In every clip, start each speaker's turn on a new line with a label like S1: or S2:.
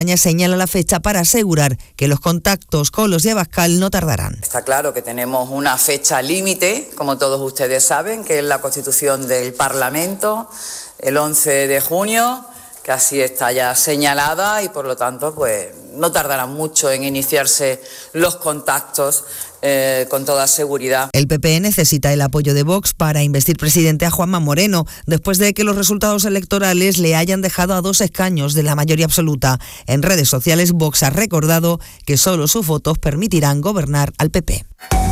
S1: España señala la fecha para asegurar que los contactos con los de Abascal no tardarán.
S2: Está claro que tenemos una fecha límite, como todos ustedes saben, que es la constitución del Parlamento, el 11 de junio, que así está ya señalada y por lo tanto pues no tardará mucho en iniciarse los contactos con toda seguridad.
S1: El PP necesita el apoyo de Vox para investir presidente a Juanma Moreno, después de que los resultados electorales le hayan dejado a 2 escaños de la mayoría absoluta. En redes sociales, Vox ha recordado que solo sus votos permitirán gobernar al PP.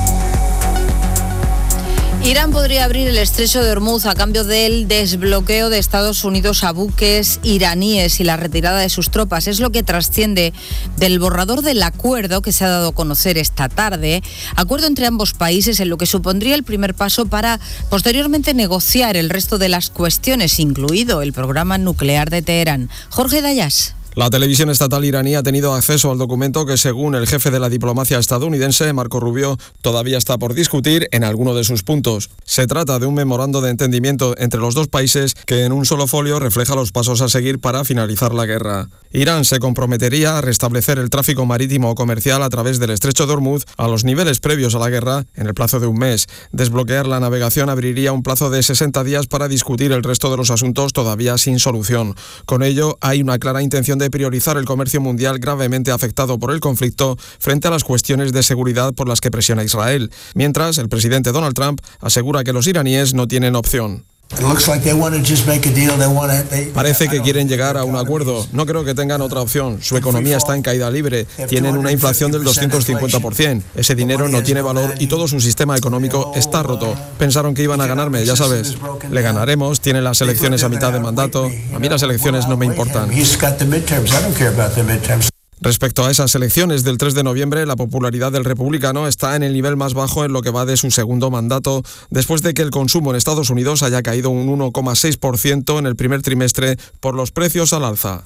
S3: Irán podría abrir el estrecho de Hormuz a cambio del desbloqueo de Estados Unidos a buques iraníes y la retirada de sus tropas. Es lo que trasciende del borrador del acuerdo que se ha dado a conocer esta tarde. Acuerdo entre ambos países en lo que supondría el primer paso para posteriormente negociar el resto de las cuestiones, incluido el programa nuclear de Teherán. Jorge Dayas.
S4: La televisión estatal iraní ha tenido acceso al documento que, según el jefe de la diplomacia estadounidense, Marco Rubio, todavía está por discutir en alguno de sus puntos. Se trata de un memorando de entendimiento entre los dos países que en un solo folio refleja los pasos a seguir para finalizar la guerra. Irán se comprometería a restablecer el tráfico marítimo o comercial a través del estrecho de Hormuz a los niveles previos a la guerra en el plazo de un mes. Desbloquear la navegación abriría un plazo de 60 días para discutir el resto de los asuntos todavía sin solución. Con ello, hay una clara intención de priorizar el comercio mundial gravemente afectado por el conflicto frente a las cuestiones de seguridad por las que presiona Israel, mientras el presidente Donald Trump asegura que los iraníes no tienen opción. Parece que quieren llegar a un acuerdo. No creo que tengan otra opción. Su economía está en caída libre. Tienen una inflación del 250%. Ese dinero no tiene valor y todo su sistema económico está roto. Pensaron que iban a ganarme, ya sabes. Le ganaremos, tienen las elecciones a mitad de mandato. A mí las elecciones no me importan. Respecto a esas elecciones del 3 de noviembre, la popularidad del republicano está en el nivel más bajo en lo que va de su segundo mandato, después de que el consumo en Estados Unidos haya caído un 1,6% en el primer trimestre por los precios al alza.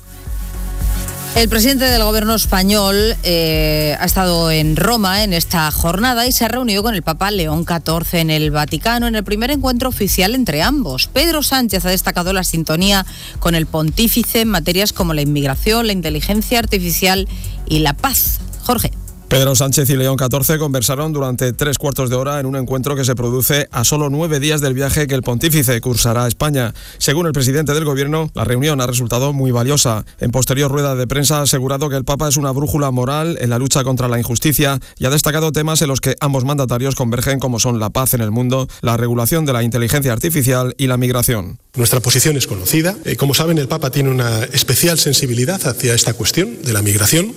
S3: El presidente del gobierno español ha estado en Roma en esta jornada y se ha reunido con el Papa León XIV en el Vaticano en el primer encuentro oficial entre ambos. Pedro Sánchez ha destacado la sintonía con el pontífice en materias como la inmigración, la inteligencia artificial y la paz. Jorge.
S4: Pedro Sánchez y León XIV conversaron durante 3/4 de hora en un encuentro que se produce a solo 9 días del viaje que el pontífice cursará a España. Según el presidente del gobierno, la reunión ha resultado muy valiosa. En posterior rueda de prensa ha asegurado que el Papa es una brújula moral en la lucha contra la injusticia y ha destacado temas en los que ambos mandatarios convergen, como son la paz en el mundo, la regulación de la inteligencia artificial y la migración.
S5: Nuestra posición es conocida. Como saben, el Papa tiene una especial sensibilidad hacia esta cuestión de la migración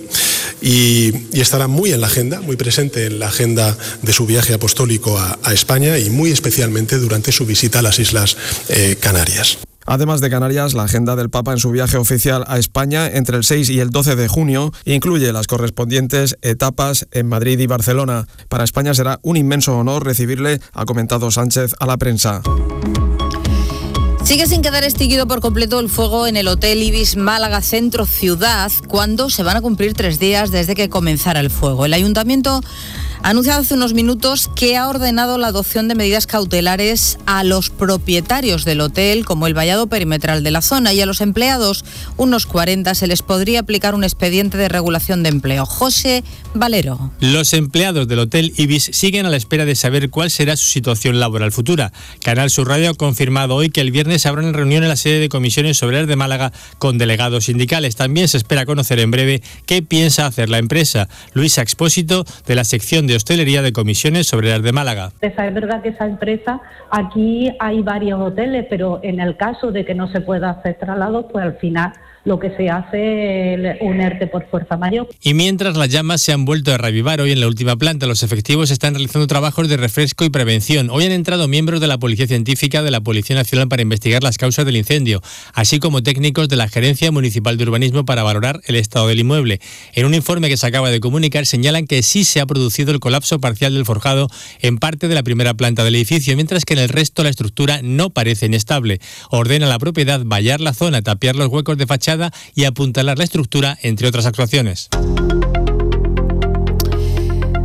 S5: y estará muy en la agenda, muy presente en la agenda de su viaje apostólico a España y muy especialmente durante su visita a las Islas Canarias.
S4: Además de Canarias, la agenda del Papa en su viaje oficial a España entre el 6 y el 12 de junio incluye las correspondientes etapas en Madrid y Barcelona. Para España será un inmenso honor recibirle, ha comentado Sánchez a la prensa.
S3: Sigue sin quedar extinguido por completo el fuego en el Hotel Ibis Málaga Centro Ciudad, cuando se van a cumplir 3 días desde que comenzara el fuego. El Ayuntamiento ha anunciado hace unos minutos que ha ordenado la adopción de medidas cautelares a los propietarios del hotel, como el vallado perimetral de la zona, y a los empleados, unos 40, se les podría aplicar un expediente de regulación de empleo. José Valero.
S6: Los empleados del Hotel Ibis siguen a la espera de saber cuál será su situación laboral futura. Canal Sur Radio ha confirmado hoy que el viernes habrá una reunión en la sede de Comisiones Obreras de Málaga con delegados sindicales. También se espera conocer en breve qué piensa hacer la empresa. Luisa Expósito, de la sección de hostelería de Comisiones Obreras de Málaga.
S7: Es verdad que esa empresa, aquí hay varios hoteles, pero en el caso de que no se pueda hacer traslados, pues al final lo que se hace es un ERTE por fuerza mayor.
S6: Y mientras las llamas se han vuelto a reavivar hoy en la última planta, los efectivos están realizando trabajos de refresco y prevención. Hoy han entrado miembros de la Policía Científica de la Policía Nacional para investigar las causas del incendio, así como técnicos de la Gerencia Municipal de Urbanismo para valorar el estado del inmueble. En un informe que se acaba de comunicar señalan que sí se ha producido el colapso parcial del forjado en parte de la primera planta del edificio, mientras que en el resto la estructura no parece inestable. Ordena a la propiedad vallar la zona, tapiar los huecos de fachada y apuntalar la estructura, entre otras actuaciones.
S3: Una medida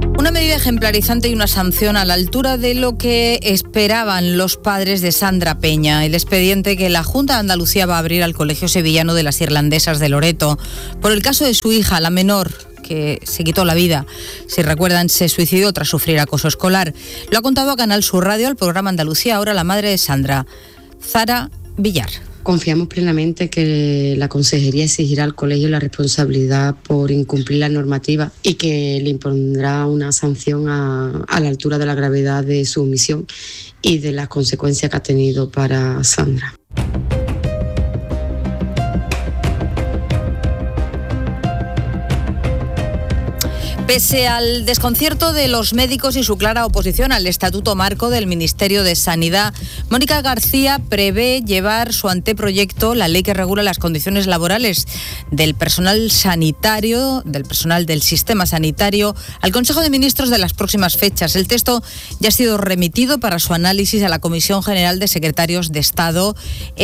S3: medida ejemplarizante y una sanción a la altura de lo que esperaban los padres de Sandra Peña. El expediente que la Junta de Andalucía va a abrir al Colegio Sevillano de las Irlandesas de Loreto por el caso de su hija, la menor, que se quitó la vida. Si recuerdan, se suicidó tras sufrir acoso escolar. Lo ha contado a Canal Sur Radio, al programa Andalucía Ahora, la madre de Sandra, Zara Villar.
S8: Confiamos plenamente que la Consejería exigirá al colegio la responsabilidad por incumplir la normativa y que le impondrá una sanción a la altura de la gravedad de su omisión y de las consecuencias que ha tenido para Sandra.
S3: Pese al desconcierto de los médicos y su clara oposición al Estatuto Marco del Ministerio de Sanidad, Mónica García prevé llevar su anteproyecto, la ley que regula las condiciones laborales del personal sanitario, del personal del sistema sanitario, al Consejo de Ministros de las próximas fechas. El texto ya ha sido remitido para su análisis a la Comisión General de Secretarios de Estado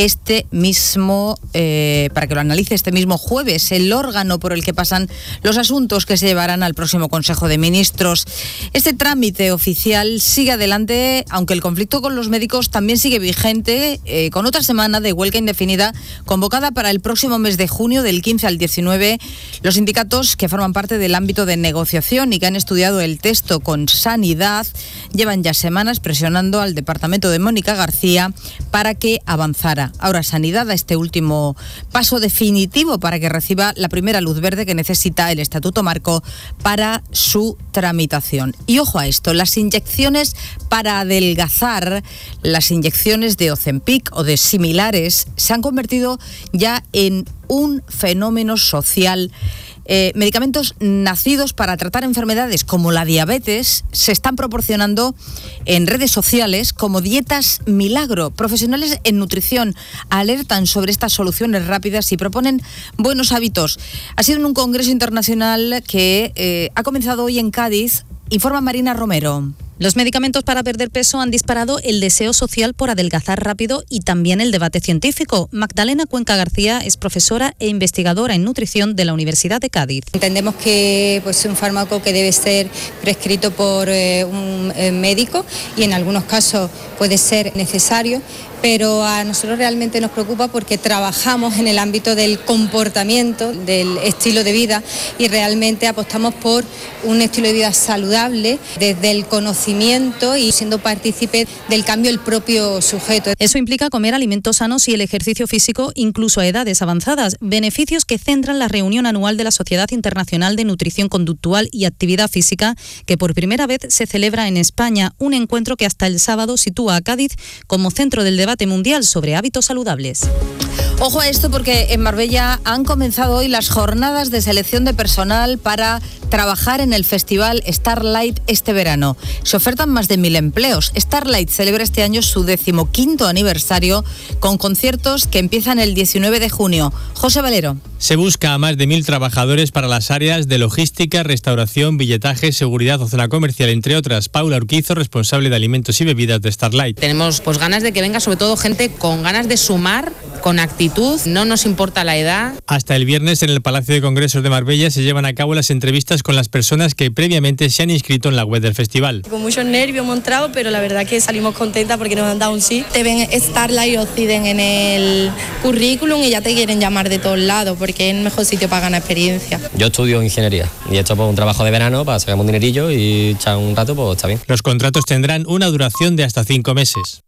S3: para que lo analice este mismo jueves, el órgano por el que pasan los asuntos que se llevarán al próximo Consejo de Ministros. Este trámite oficial sigue adelante, aunque el conflicto con los médicos también sigue vigente, con otra semana de huelga indefinida convocada para el próximo mes de junio, del 15 al 19. Los sindicatos que forman parte del ámbito de negociación y que han estudiado el texto con Sanidad llevan ya semanas presionando al departamento de Mónica García para que avanzara. Ahora Sanidad da este último paso definitivo para que reciba la primera luz verde que necesita el Estatuto Marco para su tramitación. Y ojo a esto, las inyecciones para adelgazar, las inyecciones de Ozempic o de similares, se han convertido ya en un fenómeno social. Medicamentos nacidos para tratar enfermedades como la diabetes se están proporcionando en redes sociales como dietas milagro. Profesionales en nutrición alertan sobre estas soluciones rápidas y proponen buenos hábitos. Ha sido en un congreso internacional que ha comenzado hoy en Cádiz. Informa Marina Romero.
S9: Los medicamentos para perder peso han disparado el deseo social por adelgazar rápido y también el debate científico. Magdalena Cuenca García es profesora e investigadora en nutrición de la Universidad de Cádiz.
S10: Entendemos que es un fármaco que debe ser prescrito por un médico y en algunos casos puede ser necesario, pero a nosotros realmente nos preocupa porque trabajamos en el ámbito del comportamiento, del estilo de vida, y realmente apostamos por un estilo de vida saludable desde el conocimiento y siendo partícipe del cambio el propio sujeto.
S9: Eso implica comer alimentos sanos y el ejercicio físico incluso a edades avanzadas, beneficios que centran la reunión anual de la Sociedad Internacional de Nutrición Conductual y Actividad Física, que por primera vez se celebra en España, un encuentro que hasta el sábado sitúa a Cádiz como centro del debate mundial sobre hábitos saludables.
S3: Ojo a esto porque en Marbella han comenzado hoy las jornadas de selección de personal para trabajar en el festival Starlight este verano. Se ofertan más de 1.000 empleos. Starlight celebra este año su 15º aniversario con conciertos que empiezan el 19 de junio. José Valero.
S6: Se busca a más de 1.000 trabajadores para las áreas de logística, restauración, billetaje, seguridad o zona comercial, entre otras. Paula Urquizo, responsable de alimentos y bebidas de Starlight.
S11: Tenemos ganas de que venga sobre todo gente con ganas de sumar, con actitud, no nos importa la edad.
S6: Hasta el viernes en el Palacio de Congresos de Marbella se llevan a cabo las entrevistas con las personas que previamente se han inscrito en la web del festival.
S12: Con mucho nervio montado, pero la verdad que salimos contentas porque nos han dado un sí. Te ven Starlight Occident en el currículum y ya te quieren llamar de todos lados porque es el mejor sitio para ganar experiencia.
S13: Yo estudio ingeniería y he hecho un trabajo de verano para sacar un dinerillo y echar un rato, pues está bien.
S6: Los contratos tendrán una duración de hasta 5 meses.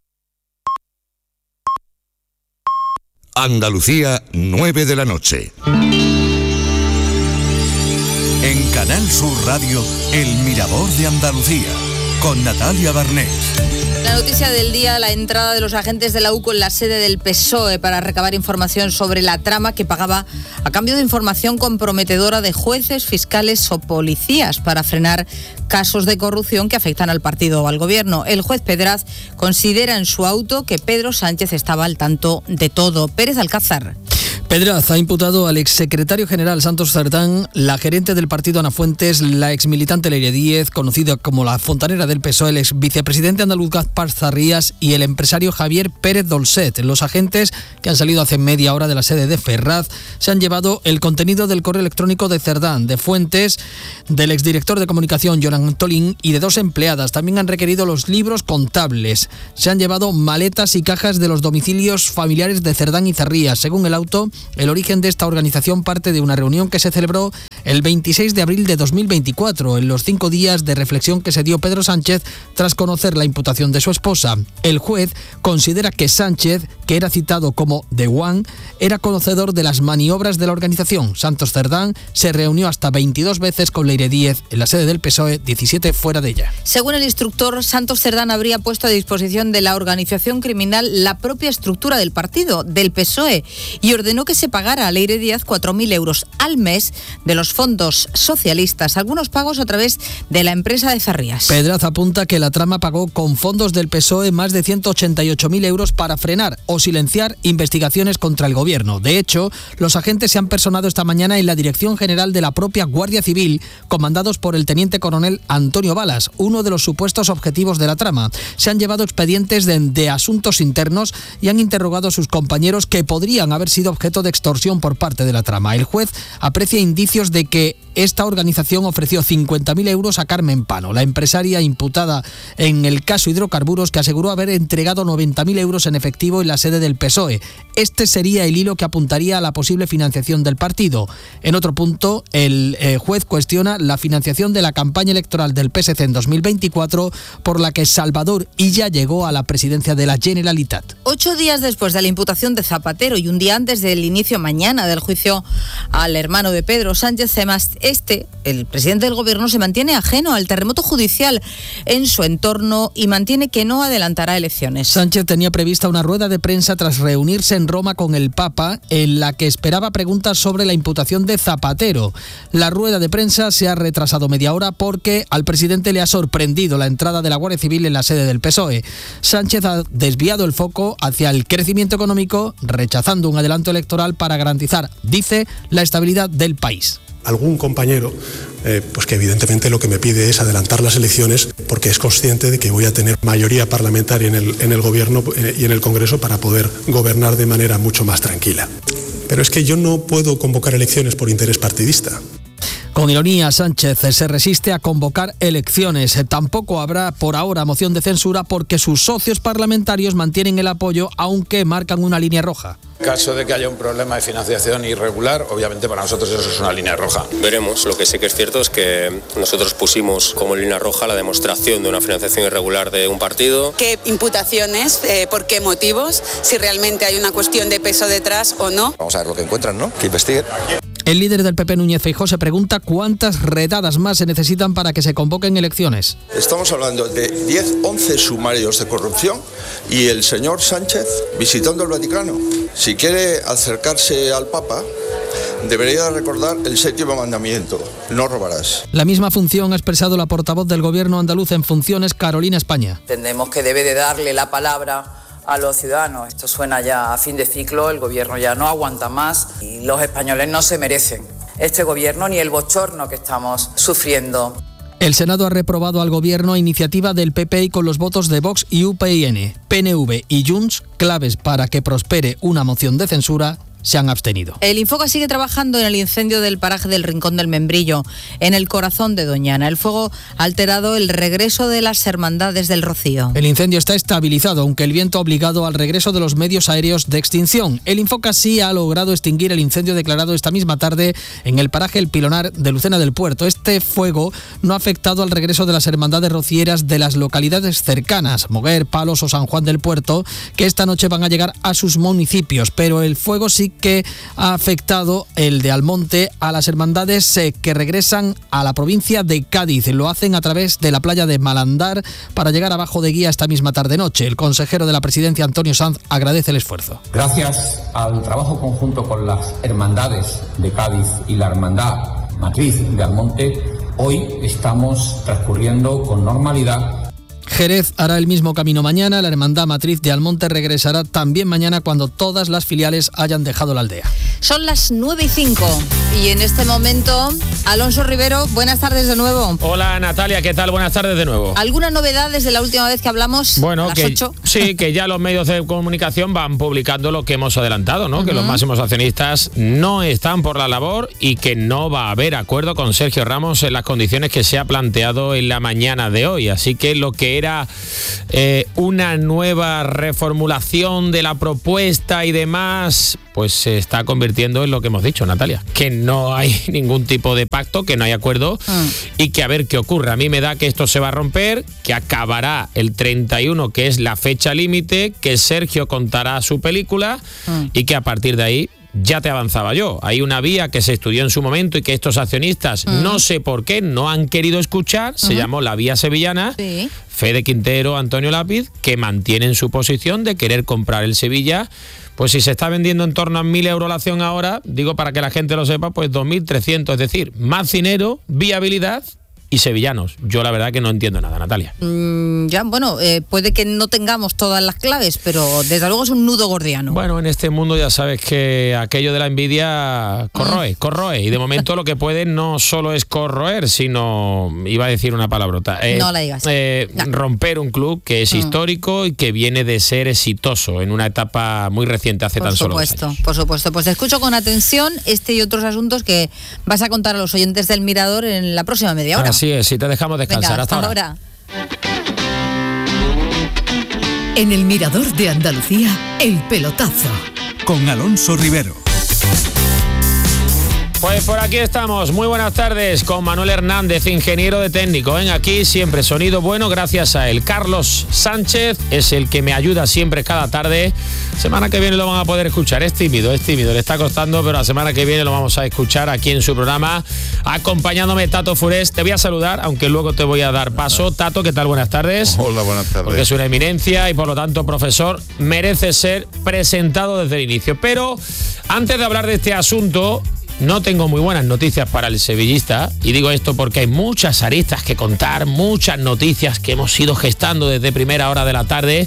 S14: Andalucía, 9 de la noche. En Canal Sur Radio, El Mirador de Andalucía, con Natalia Barnés.
S3: La noticia del día, la entrada de los agentes de la UCO en la sede del PSOE para recabar información sobre la trama que pagaba a cambio de información comprometedora de jueces, fiscales o policías para frenar casos de corrupción que afectan al partido o al gobierno. El juez Pedraz considera en su auto que Pedro Sánchez estaba al tanto de todo. Pérez Alcázar.
S15: Pedraz ha imputado al exsecretario general Santos Cerdán, la gerente del partido Ana Fuentes, la exmilitante Leire Díez, conocida como la fontanera del PSOE, el exvicepresidente andaluz Gaspar Zarrías y el empresario Javier Pérez Dolcet. Los agentes, que han salido hace media hora de la sede de Ferraz, se han llevado el contenido del correo electrónico de Cerdán, de Fuentes, del exdirector de comunicación Joan Tolín y de 2 empleadas. También han requerido los libros contables. Se han llevado maletas y cajas de los domicilios familiares de Cerdán y Zarrías. Según el auto, el origen de esta organización parte de una reunión que se celebró el 26 de abril de 2024, en los 5 días de reflexión que se dio Pedro Sánchez tras conocer la imputación de su esposa. El juez considera que Sánchez, que era citado como The One, era conocedor de las maniobras de la organización. Santos Cerdán se reunió hasta 22 veces con Leire Díez en la sede del PSOE, 17 fuera de ella.
S3: Según el instructor, Santos Cerdán habría puesto a disposición de la organización criminal la propia estructura del partido, del PSOE, y ordenó que se pagara a Leire Díez 4.000 euros al mes de los fondos socialistas, algunos pagos a través de la empresa de Zarrías.
S15: Pedraz apunta que la trama pagó con fondos del PSOE más de 188.000 euros para frenar o silenciar investigaciones contra el gobierno. De hecho, los agentes se han personado esta mañana en la Dirección General de la propia Guardia Civil, comandados por el teniente coronel Antonio Balas, uno de los supuestos objetivos de la trama. Se han llevado expedientes de asuntos internos y han interrogado a sus compañeros que podrían haber sido objeto de extorsión por parte de la trama. El juez aprecia indicios de que esta organización ofreció 50.000 euros a Carmen Pano, la empresaria imputada en el caso Hidrocarburos, que aseguró haber entregado 90.000 euros en efectivo en la sede del PSOE. Este sería el hilo que apuntaría a la posible financiación del partido. En otro punto, el juez cuestiona la financiación de la campaña electoral del PSC en 2024, por la que Salvador Illa llegó a la presidencia de la Generalitat.
S3: 8 días después de la imputación de Zapatero y un día antes del inicio mañana del juicio al hermano de Pedro Sánchez, el presidente del gobierno, se mantiene ajeno al terremoto judicial en su entorno y mantiene que no adelantará elecciones.
S15: Sánchez tenía prevista una rueda de prensa tras reunirse en Roma con el Papa, en la que esperaba preguntas sobre la imputación de Zapatero. La rueda de prensa se ha retrasado media hora porque al presidente le ha sorprendido la entrada de la Guardia Civil en la sede del PSOE. Sánchez ha desviado el foco hacia el crecimiento económico, rechazando un adelanto electoral para garantizar, dice, la estabilidad del país.
S5: Algún compañero, pues que evidentemente lo que me pide es adelantar las elecciones porque es consciente de que voy a tener mayoría parlamentaria en el gobierno y en el Congreso para poder gobernar de manera mucho más tranquila. Pero es que yo no puedo convocar elecciones por interés partidista.
S15: Con ironía, Sánchez se resiste a convocar elecciones. Tampoco habrá por ahora moción de censura porque sus socios parlamentarios mantienen el apoyo, aunque marcan una línea roja.
S16: En caso de que haya un problema de financiación irregular, obviamente para nosotros eso es una línea roja.
S13: Veremos. Lo que sí que es cierto es que nosotros pusimos como línea roja la demostración de una financiación irregular de un partido.
S17: ¿Qué imputaciones? ¿Por qué motivos? Si realmente hay una cuestión de peso detrás o no.
S18: Vamos a ver lo que encuentran, ¿no? Que investiguen.
S15: El líder del PP, Núñez Feijóo, se pregunta cuántas redadas más se necesitan para que se convoquen elecciones.
S18: Estamos hablando de 10-11 sumarios de corrupción y el señor Sánchez visitando el Vaticano. Si quiere acercarse al Papa, debería recordar el 7º mandamiento: no robarás.
S15: La misma función ha expresado la portavoz del gobierno andaluz en funciones, Carolina España.
S2: Entendemos que debe de darle la palabra a los ciudadanos. Esto suena ya a fin de ciclo, el gobierno ya no aguanta más y los españoles no se merecen este gobierno ni el bochorno que estamos sufriendo.
S15: El Senado ha reprobado al gobierno a iniciativa del PP y con los votos de Vox y UPyN, PNV y Junts, claves para que prospere una moción de censura, se han abstenido.
S3: El Infoca sigue trabajando en el incendio del paraje del Rincón del Membrillo, en el corazón de Doñana. El fuego ha alterado el regreso de las hermandades del Rocío.
S15: El incendio está estabilizado, aunque el viento ha obligado al regreso de los medios aéreos de extinción. El Infoca sí ha logrado extinguir el incendio declarado esta misma tarde en el paraje El Pilonar de Lucena del Puerto. Este fuego no ha afectado al regreso de las hermandades rocieras de las localidades cercanas, Moguer, Palos o San Juan del Puerto, que esta noche van a llegar a sus municipios, pero el fuego sí que ha afectado, el de Almonte, a las hermandades que regresan a la provincia de Cádiz. Lo hacen a través de la playa de Malandar para llegar a Bajo de Guía esta misma tarde-noche. El consejero de la presidencia, Antonio Sanz, agradece el esfuerzo.
S19: Gracias al trabajo conjunto con las hermandades de Cádiz y la hermandad matriz de Almonte, hoy estamos transcurriendo con normalidad.
S15: Jerez hará el mismo camino mañana. La Hermandad Matriz de Almonte regresará también mañana cuando todas las filiales hayan dejado la aldea.
S3: Son las 9:05 y en este momento, Alonso Rivero, buenas tardes de nuevo.
S20: Hola Natalia, ¿qué tal? Buenas tardes de nuevo.
S3: ¿Alguna novedad desde la última vez que hablamos?
S20: Bueno,
S3: a las 8?
S20: Sí, que ya los medios de comunicación van publicando lo que hemos adelantado, ¿no? Que los máximos accionistas no están por la labor y que no va a haber acuerdo con Sergio Ramos en las condiciones que se ha planteado en la mañana de hoy. Así que lo que era una nueva reformulación de la propuesta y demás, pues se está convirtiendo en lo que hemos dicho, Natalia, que no hay ningún tipo de pacto, que no hay acuerdo y que a ver qué ocurre. A mí me da que esto se va a romper, que acabará el 31, que es la fecha límite, que Sergio contará su película y que a partir de ahí, ya te avanzaba yo, hay una vía que se estudió en su momento y que estos accionistas, no sé por qué, no han querido escuchar, se llamó la vía sevillana. Sí. Fede Quintero, Antonio Lápiz, que mantienen su posición de querer comprar el Sevilla. Pues si se está vendiendo en torno a 1.000 euros la acción ahora, digo para que la gente lo sepa, pues 2.300, es decir, más dinero, viabilidad y sevillanos. Yo la verdad que no entiendo nada, Natalia.
S3: Ya, bueno, puede que no tengamos todas las claves, pero desde luego es un nudo gordiano.
S20: Bueno, en este mundo ya sabes que aquello de la envidia corroe, y de momento lo que puede no solo es corroer, sino, iba a decir una palabrota,
S3: no la digas.
S20: Romper un club que es histórico y que viene de ser exitoso en una etapa muy reciente, hace tan solo 2 años.
S3: Por supuesto, pues te escucho con atención este y otros asuntos que vas a contar a los oyentes del Mirador en la próxima media hora.
S20: Así es, si te dejamos descansar.
S3: Venga,
S20: hasta ahora.
S21: En el Mirador de Andalucía, El Pelotazo.
S14: Con Alonso Rivero.
S20: Pues por aquí estamos, muy buenas tardes, con Manuel Hernández, ingeniero de técnico. Aquí siempre sonido bueno gracias a él. Carlos Sánchez es el que me ayuda siempre cada tarde. Semana que viene lo van a poder escuchar, es tímido, le está costando, pero la semana que viene lo vamos a escuchar aquí en su programa. Acompañándome Tato Furés, te voy a saludar, aunque luego te voy a dar paso. Tato, ¿qué tal? Buenas tardes.
S22: Hola, buenas tardes.
S20: Porque es una eminencia y por lo tanto, profesor, merece ser presentado desde el inicio. Pero antes de hablar de este asunto, no tengo muy buenas noticias para el sevillista, y digo esto porque hay muchas aristas que contar, muchas noticias que hemos ido gestando desde primera hora de la tarde,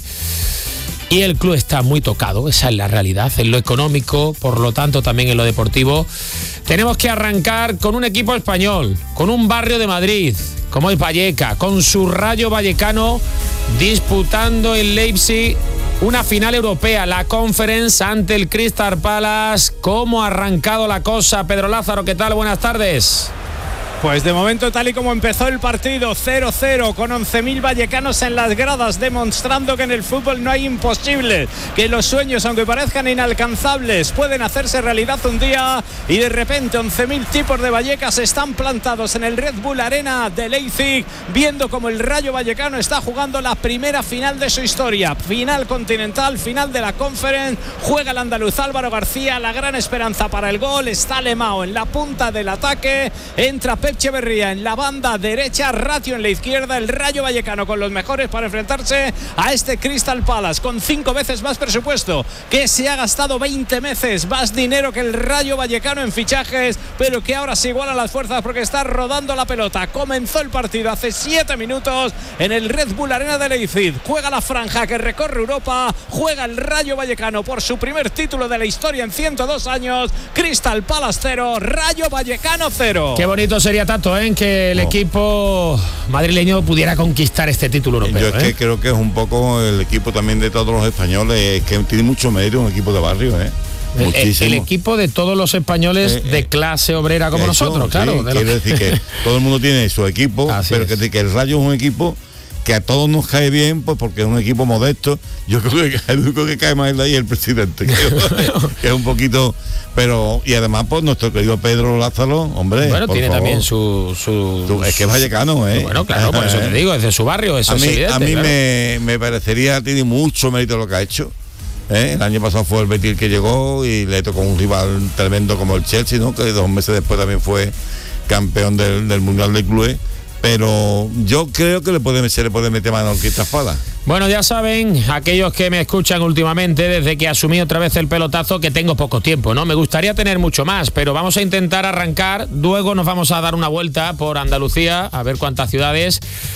S20: y el club está muy tocado, esa es la realidad, en lo económico, por lo tanto también en lo deportivo. Tenemos que arrancar con un equipo español, con un barrio de Madrid, como es Valleca, con su Rayo Vallecano disputando en Leipzig una final europea, la Conference ante el Crystal Palace. ¿Cómo ha arrancado la cosa? Pedro Lázaro, ¿qué tal? Buenas tardes.
S23: Pues de momento, tal y como empezó el partido, 0-0, con 11.000 vallecanos en las gradas, demostrando que en el fútbol no hay imposible, que los sueños, aunque parezcan inalcanzables, pueden hacerse realidad un día, y de repente 11.000 tipos de Vallecas están plantados en el Red Bull Arena de Leipzig, viendo como el Rayo Vallecano está jugando la primera final de su historia, final continental, final de la Conference. Juega el andaluz Álvaro García, la gran esperanza para el gol, está Lemao en la punta del ataque, entra Pep Echeverría en la banda derecha, Ratio en la izquierda, el Rayo Vallecano con los mejores para enfrentarse a este Crystal Palace, con 5 veces más presupuesto, que se ha gastado 20 veces más dinero que el Rayo Vallecano en fichajes, pero que ahora se igualan las fuerzas porque está rodando la pelota. Comenzó el partido hace 7 minutos en el Red Bull Arena de Leipzig, juega la franja que recorre Europa, juega el Rayo Vallecano por su primer título de la historia en 102 años, Crystal Palace 0, Rayo Vallecano 0.
S20: Qué bonito sería, Tato, que el equipo madrileño pudiera conquistar este título europeo.
S22: Yo es que creo que es un poco el equipo también de todos los españoles, que tiene mucho mérito, un equipo de barrio,
S20: el equipo de todos los españoles de clase obrera como nosotros, claro.
S22: Sí, quiero decir que todo el mundo tiene su equipo, pero que el Rayo es un equipo que a todos nos cae bien, pues porque es un equipo modesto. Yo creo que el único que cae más de ahí es el presidente, que es un poquito, pero y además pues nuestro querido Pedro Lázaro, hombre,
S20: bueno, tiene favor. También su
S22: es que es vallecano,
S20: Bueno, claro, por eso te digo, es de su barrio, eso es evidente.
S22: A mí
S20: claro.
S22: me parecería, tiene mucho mérito lo que ha hecho. El año pasado fue el Betis que llegó y le tocó un rival tremendo como el Chelsea, ¿no? Que 2 meses después también fue campeón del Mundial de Clubes. Pero yo creo que se le puede meter mano al Crystal Palace.
S20: Bueno, ya saben, aquellos que me escuchan últimamente, desde que asumí otra vez el pelotazo, que tengo poco tiempo, ¿no? Me gustaría tener mucho más, pero vamos a intentar arrancar. Luego nos vamos a dar una vuelta por Andalucía, a ver cuántas ciudades.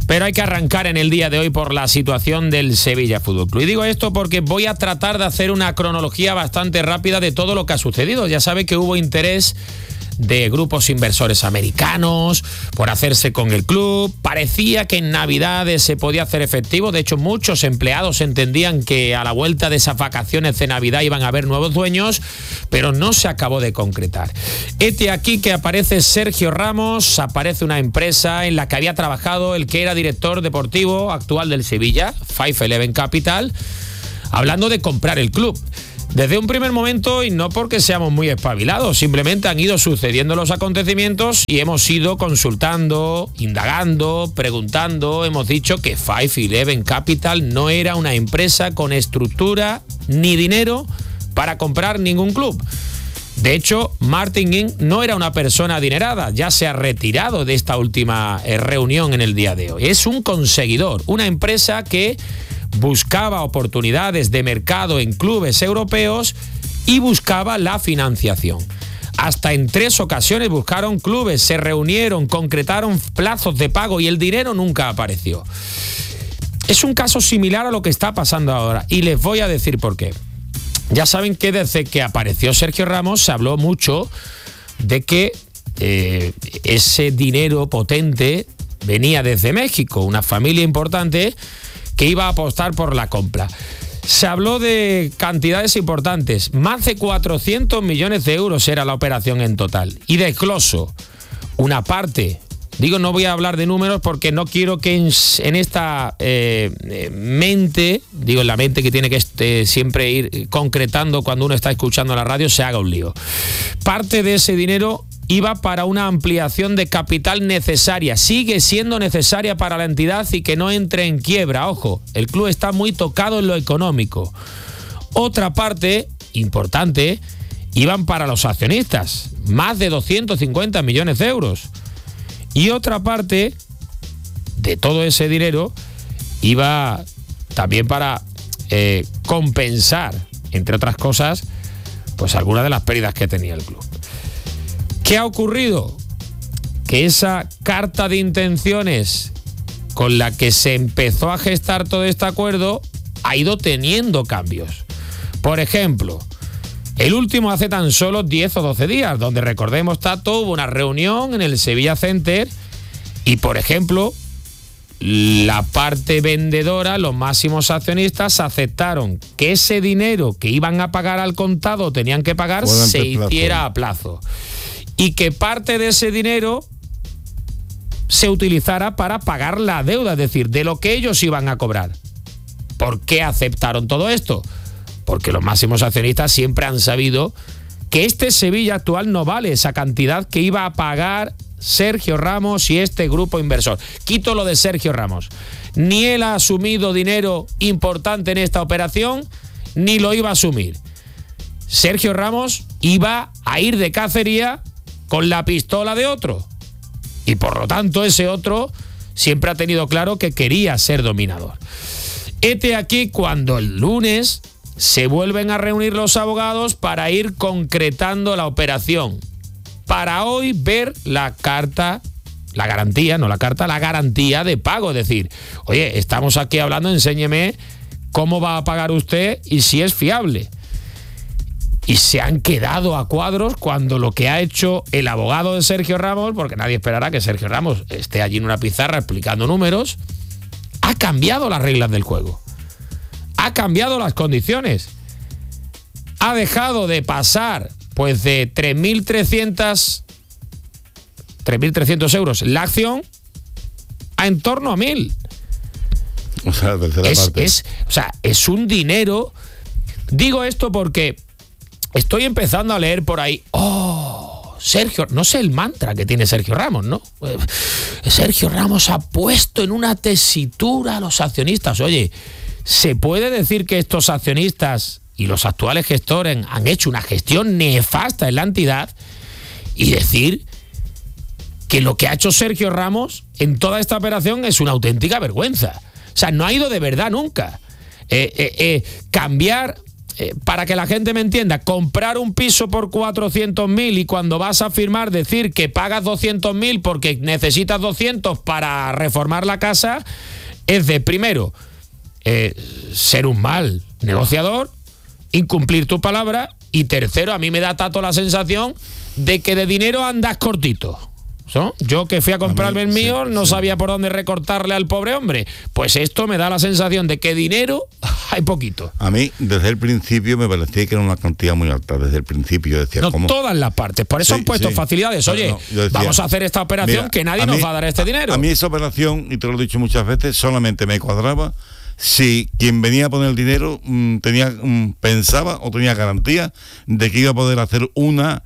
S20: Pero hay que arrancar en el día de hoy por la situación del Sevilla Fútbol Club. Y digo esto porque voy a tratar de hacer una cronología bastante rápida de todo lo que ha sucedido. Ya sabe que hubo interés de grupos inversores americanos por hacerse con el club. Parecía que en Navidades se podía hacer efectivo. De hecho, muchos empleados entendían que a la vuelta de esas vacaciones de Navidad iban a haber nuevos dueños, pero no se acabó de concretar. Hete aquí que aparece Sergio Ramos, aparece una empresa en la que había trabajado el que era director deportivo actual del Sevilla, 511 Capital, hablando de comprar el club. Desde un primer momento, y no porque seamos muy espabilados, simplemente han ido sucediendo los acontecimientos y hemos ido consultando, indagando, preguntando. Hemos dicho que 511 Capital no era una empresa con estructura ni dinero para comprar ningún club. De hecho, Martin Ing no era una persona adinerada, ya se ha retirado de esta última reunión en el día de hoy. Es un conseguidor, una empresa que buscaba oportunidades de mercado en clubes europeos y buscaba la financiación. Hasta en 3 ocasiones buscaron clubes, se reunieron, concretaron plazos de pago y el dinero nunca apareció. Es un caso similar a lo que está pasando ahora y les voy a decir por qué. Ya saben que desde que apareció Sergio Ramos se habló mucho de que ese dinero potente venía desde México, una familia importante que iba a apostar por la compra. Se habló de cantidades importantes, más de 400 millones de euros era la operación en total. Y desgloso una parte, digo, no voy a hablar de números porque no quiero que en esta mente, digo en la mente que tiene que siempre ir concretando cuando uno está escuchando la radio, se haga un lío. Parte de ese dinero iba para una ampliación de capital necesaria, sigue siendo necesaria para la entidad y que no entre en quiebra. Ojo, el club está muy tocado en lo económico. Otra parte importante iban para los accionistas, más de 250 millones de euros. Y otra parte de todo ese dinero iba también para compensar, entre otras cosas, pues algunas de las pérdidas que tenía el club. ¿Qué ha ocurrido? Que esa carta de intenciones con la que se empezó a gestar todo este acuerdo ha ido teniendo cambios. Por ejemplo, el último hace tan solo 10 o 12 días, donde recordemos, Tato, hubo una reunión en el Sevilla Center y, por ejemplo, la parte vendedora, los máximos accionistas, aceptaron que ese dinero que iban a pagar al contado, tenían que pagar, se hiciera a plazo. Y que parte de ese dinero se utilizara para pagar la deuda, es decir, de lo que ellos iban a cobrar. ¿Por qué aceptaron todo esto? Porque los máximos accionistas siempre han sabido que este Sevilla actual no vale esa cantidad que iba a pagar Sergio Ramos y este grupo inversor. Quito lo de Sergio Ramos. Ni él ha asumido dinero importante en esta operación, ni lo iba a asumir. Sergio Ramos iba a ir de cacería con la pistola de otro. Y por lo tanto ese otro siempre ha tenido claro que quería ser dominador. Hete aquí cuando el lunes se vuelven a reunir los abogados para ir concretando la operación. Para hoy ver la carta, la garantía, no la carta, la garantía de pago. Es decir, oye, estamos aquí hablando, enséñeme cómo va a pagar usted y si es fiable. Y se han quedado a cuadros cuando lo que ha hecho el abogado de Sergio Ramos, porque nadie esperará que Sergio Ramos esté allí en una pizarra explicando números, ha cambiado las reglas del juego. Ha cambiado las condiciones. Ha dejado de pasar pues de 3.300 euros la acción a en torno a 1.000.
S22: O sea, la tercera parte.
S20: Es un dinero. Digo esto porque estoy empezando a leer por ahí. Sergio, no sé el mantra que tiene Sergio Ramos, ¿no? Sergio Ramos ha puesto en una tesitura a los accionistas. Oye, ¿se puede decir que estos accionistas y los actuales gestores han hecho una gestión nefasta en la entidad y decir que lo que ha hecho Sergio Ramos en toda esta operación es una auténtica vergüenza? O sea, no ha ido de verdad nunca. Cambiar para que la gente me entienda, comprar un piso por 400.000 y cuando vas a firmar decir que pagas 200.000 porque necesitas 200 para reformar la casa, es de, primero, ser un mal negociador, incumplir tu palabra, y tercero, a mí me da tanto la sensación de que de dinero andas cortito. ¿No? Yo que fui a comprarme el mío, no sabía por dónde recortarle al pobre hombre. Pues esto me da la sensación de que dinero hay poquito.
S22: A mí, desde el principio, me parecía que era una cantidad muy alta. Desde el principio yo decía,
S20: no,
S22: ¿cómo?
S20: Todas las partes. Por eso han puesto facilidades. Oye,
S22: yo decía,
S20: vamos a hacer esta operación, mira, que nadie nos va a dar este dinero.
S22: A mí esa operación, y te lo he dicho muchas veces, solamente me cuadraba si quien venía a poner el dinero pensaba o tenía garantía de que iba a poder hacer una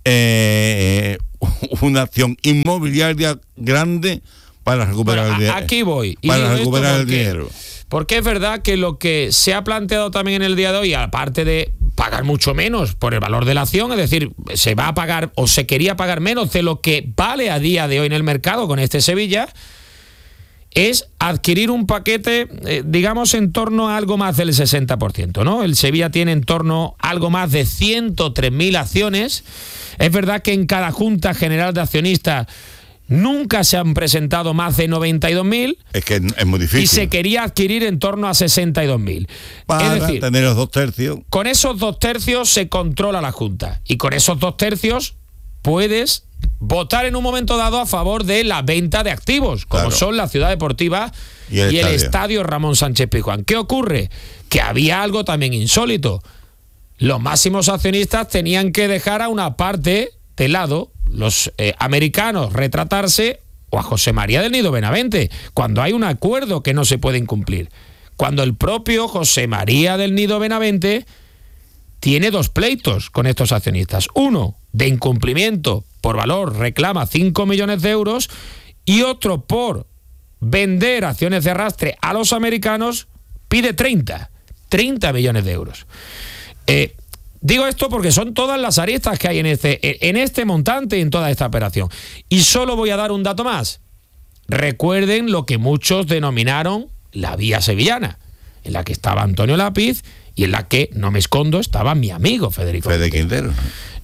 S22: acción inmobiliaria grande para recuperar el dinero.
S20: Aquí voy.
S22: Y para recuperar el dinero.
S20: Porque es verdad que lo que se ha planteado también en el día de hoy, aparte de pagar mucho menos por el valor de la acción, es decir, se va a pagar o se quería pagar menos de lo que vale a día de hoy en el mercado con este Sevilla, es adquirir un paquete, digamos, en torno a algo más del 60%, ¿no? El Sevilla tiene en torno a algo más de 103.000 acciones. Es verdad que en cada Junta General de Accionistas nunca se han presentado más de 92.000.
S22: Es que es muy difícil.
S20: Y se quería adquirir en torno a 62.000.
S22: Para
S20: es decir,
S22: tener los 2/3.
S20: Con esos 2/3 se controla la Junta. Y con esos 2/3 puedes votar en un momento dado a favor de la venta de activos, como son la Ciudad Deportiva y el Estadio Ramón Sánchez Pizjuán. ¿Qué ocurre? Que había algo también insólito. Los máximos accionistas tenían que dejar a una parte de lado, los americanos retratarse, o a José María del Nido Benavente, cuando hay un acuerdo que no se puede incumplir. Cuando el propio José María del Nido Benavente tiene dos pleitos con estos accionistas. Uno de incumplimiento por valor, reclama 5 millones de euros, y otro por vender acciones de arrastre a los americanos, pide 30 millones de euros. Digo esto porque son todas las aristas que hay en este montante y en toda esta operación. Y solo voy a dar un dato más. Recuerden lo que muchos denominaron la vía sevillana, en la que estaba Antonio Lápiz y en la que, no me escondo, estaba mi amigo Federico
S22: Quintero.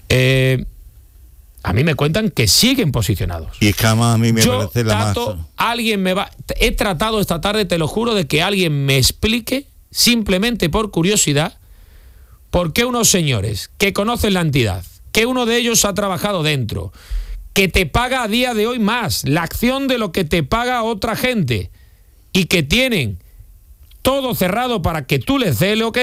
S20: A mí me cuentan que siguen posicionados.
S22: Y es que además a mí me parece la más...
S20: He tratado esta tarde, te lo juro, de que alguien me explique, simplemente por curiosidad, por qué unos señores que conocen la entidad, que uno de ellos ha trabajado dentro, que te paga a día de hoy más la acción de lo que te paga otra gente, y que tienen todo cerrado para que tú les des el ok,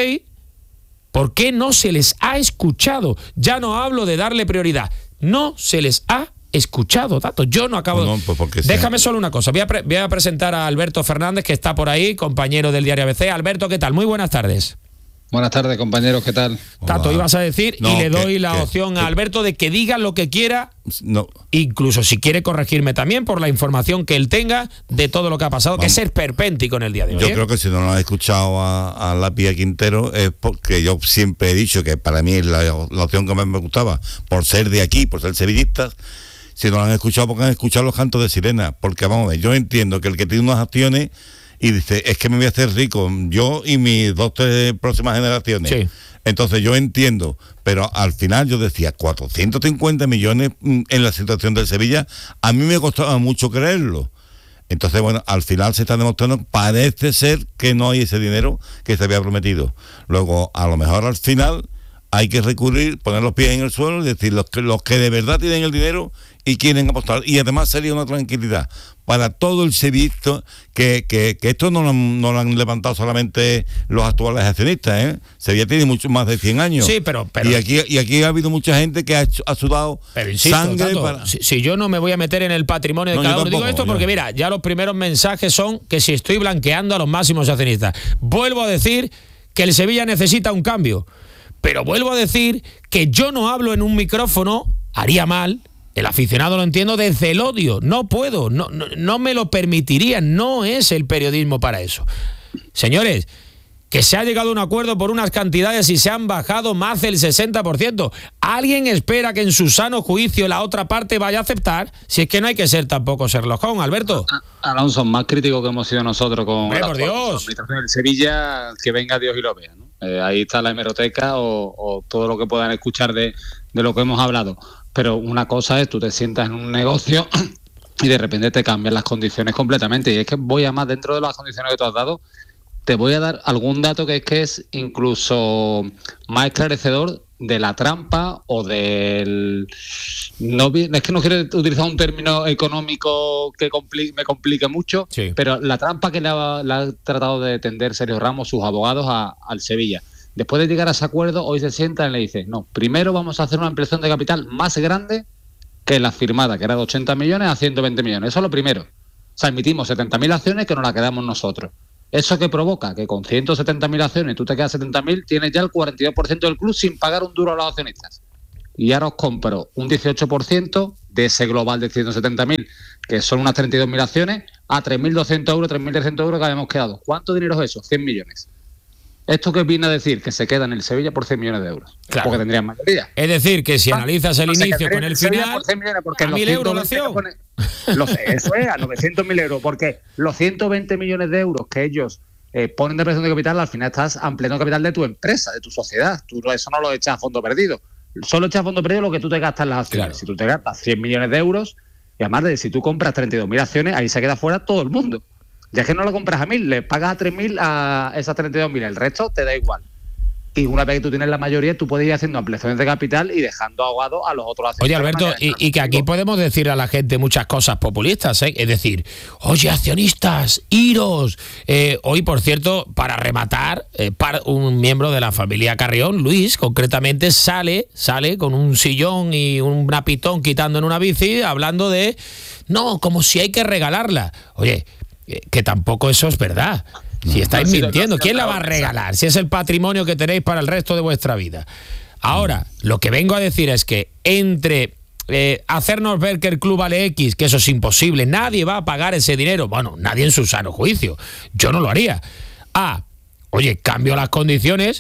S20: ¿por qué no se les ha escuchado? Ya no hablo de darle prioridad. No se les ha escuchado, Tato. Yo no acabo... Déjame solo una cosa. Voy a presentar a Alberto Fernández, que está por ahí, compañero del diario ABC. Alberto, ¿qué tal? Muy buenas tardes.
S1: Buenas tardes, compañeros, ¿qué tal?
S20: Tato, ibas a decir, y le doy la opción a Alberto de que diga lo que quiera, incluso si quiere corregirme también por la información que él tenga de todo lo que ha pasado, que es esperpéntico en el día de hoy.
S22: Yo creo que si no lo has escuchado a Lápiz Quintero es porque yo siempre he dicho que para mí es la opción que más me gustaba, por ser de aquí, por ser sevillistas. Si no lo han escuchado, porque han escuchado los cantos de sirena. Porque vamos a ver, yo entiendo que el que tiene unas acciones y dice, es que me voy a hacer rico, yo y mis 2-3 próximas generaciones. Sí. Entonces yo entiendo, pero al final yo decía, 450 millones en la situación del Sevilla, a mí me costaba mucho creerlo. Entonces, bueno, al final se está demostrando, parece ser que no hay ese dinero que se había prometido. Luego, a lo mejor al final hay que recurrir, poner los pies en el suelo y decir, los que de verdad tienen el dinero y quieren apostar. Y además sería una tranquilidad para todo el sevillista, que esto no lo han levantado solamente los actuales accionistas, ¿eh? Sevilla tiene mucho más de 100 años.
S20: Sí, pero
S22: y aquí ha habido mucha gente que ha sudado sangre.
S20: Tato, si yo no me voy a meter en el patrimonio de cada uno, digo esto porque mira, ya los primeros mensajes son que si estoy blanqueando a los máximos accionistas. Vuelvo a decir que el Sevilla necesita un cambio, pero vuelvo a decir que yo no hablo en un micrófono, haría mal. El aficionado lo entiendo desde el odio. No puedo, no me lo permitiría. No es el periodismo para eso. Señores, que se ha llegado a un acuerdo por unas cantidades y se han bajado más del 60%. ¿Alguien espera que en su sano juicio la otra parte vaya a aceptar? Si es que no hay que ser tampoco Sherlock Holmes, Alberto.
S1: Alonso, más crítico que hemos sido nosotros con
S20: la administración
S1: del Sevilla, que venga Dios y lo vea, ¿no? ahí está la hemeroteca o todo lo que puedan escuchar de lo que hemos hablado. Pero una cosa es, tú te sientas en un negocio y de repente te cambian las condiciones completamente. Y es que voy a más, dentro de las condiciones que tú has dado, te voy a dar algún dato que es incluso más esclarecedor de la trampa o del... No, es que no quiero utilizar un término económico que me complique mucho, sí, pero la trampa que le ha tratado de tender Sergio Ramos, sus abogados, al Sevilla. Después de llegar a ese acuerdo, hoy se sientan y le dicen, no, primero vamos a hacer una ampliación de capital más grande que la firmada, que era de 80 millones a 120 millones. Eso es lo primero. O sea, emitimos 70.000 acciones que nos las quedamos nosotros. ¿Eso qué provoca? Que con 170.000 acciones tú te quedas 70.000, tienes ya el 42% del club sin pagar un duro a los accionistas. Y ahora os compro un 18% de ese global de 170.000, que son unas 32.000 acciones, a 3.200 euros, 3.300 euros que habíamos quedado. ¿Cuánto dinero es eso? 100 millones. ¿Esto qué viene a decir? Que se queda en el Sevilla por 100 millones de euros.
S20: Claro.
S1: Porque tendrían mayoría.
S20: Es decir, que si analizas el inicio con el final,
S1: por 100 millones, porque
S20: a 1.000 euros la acción.
S1: Eso es, a 900.000 euros. Porque los 120 millones de euros que ellos ponen de presión de capital, al final estás ampliando capital de tu empresa, de tu sociedad. Tú eso no lo echas a fondo perdido. Solo echas a fondo perdido lo que tú te gastas en las acciones. Claro. Si tú te gastas 100 millones de euros, y además si tú compras 32.000 acciones, ahí se queda fuera todo el mundo. Ya que no lo compras a 1.000, le pagas a 3.000 a esas 32.000, el resto te da igual. Y una vez que tú tienes la mayoría, tú puedes ir haciendo ampliaciones de capital y dejando ahogados a los otros accionistas.
S20: Oye, Alberto, y que aquí podemos decir a la gente muchas cosas populistas, ¿eh? Es decir, oye, accionistas, iros. Hoy, por cierto, para rematar, un miembro de la familia Carrión, Luis, concretamente, sale con un sillón y un pitón quitando en una bici, hablando de, no, como si hay que regalarla. Oye, que tampoco eso es verdad. Si estáis mintiendo, ¿quién la va a regalar? Si es el patrimonio que tenéis para el resto de vuestra vida. Ahora, lo que vengo a decir es que entre hacernos ver que el club vale X, que eso es imposible, nadie va a pagar ese dinero, bueno, nadie en su sano juicio, yo no lo haría. Oye, cambio las condiciones,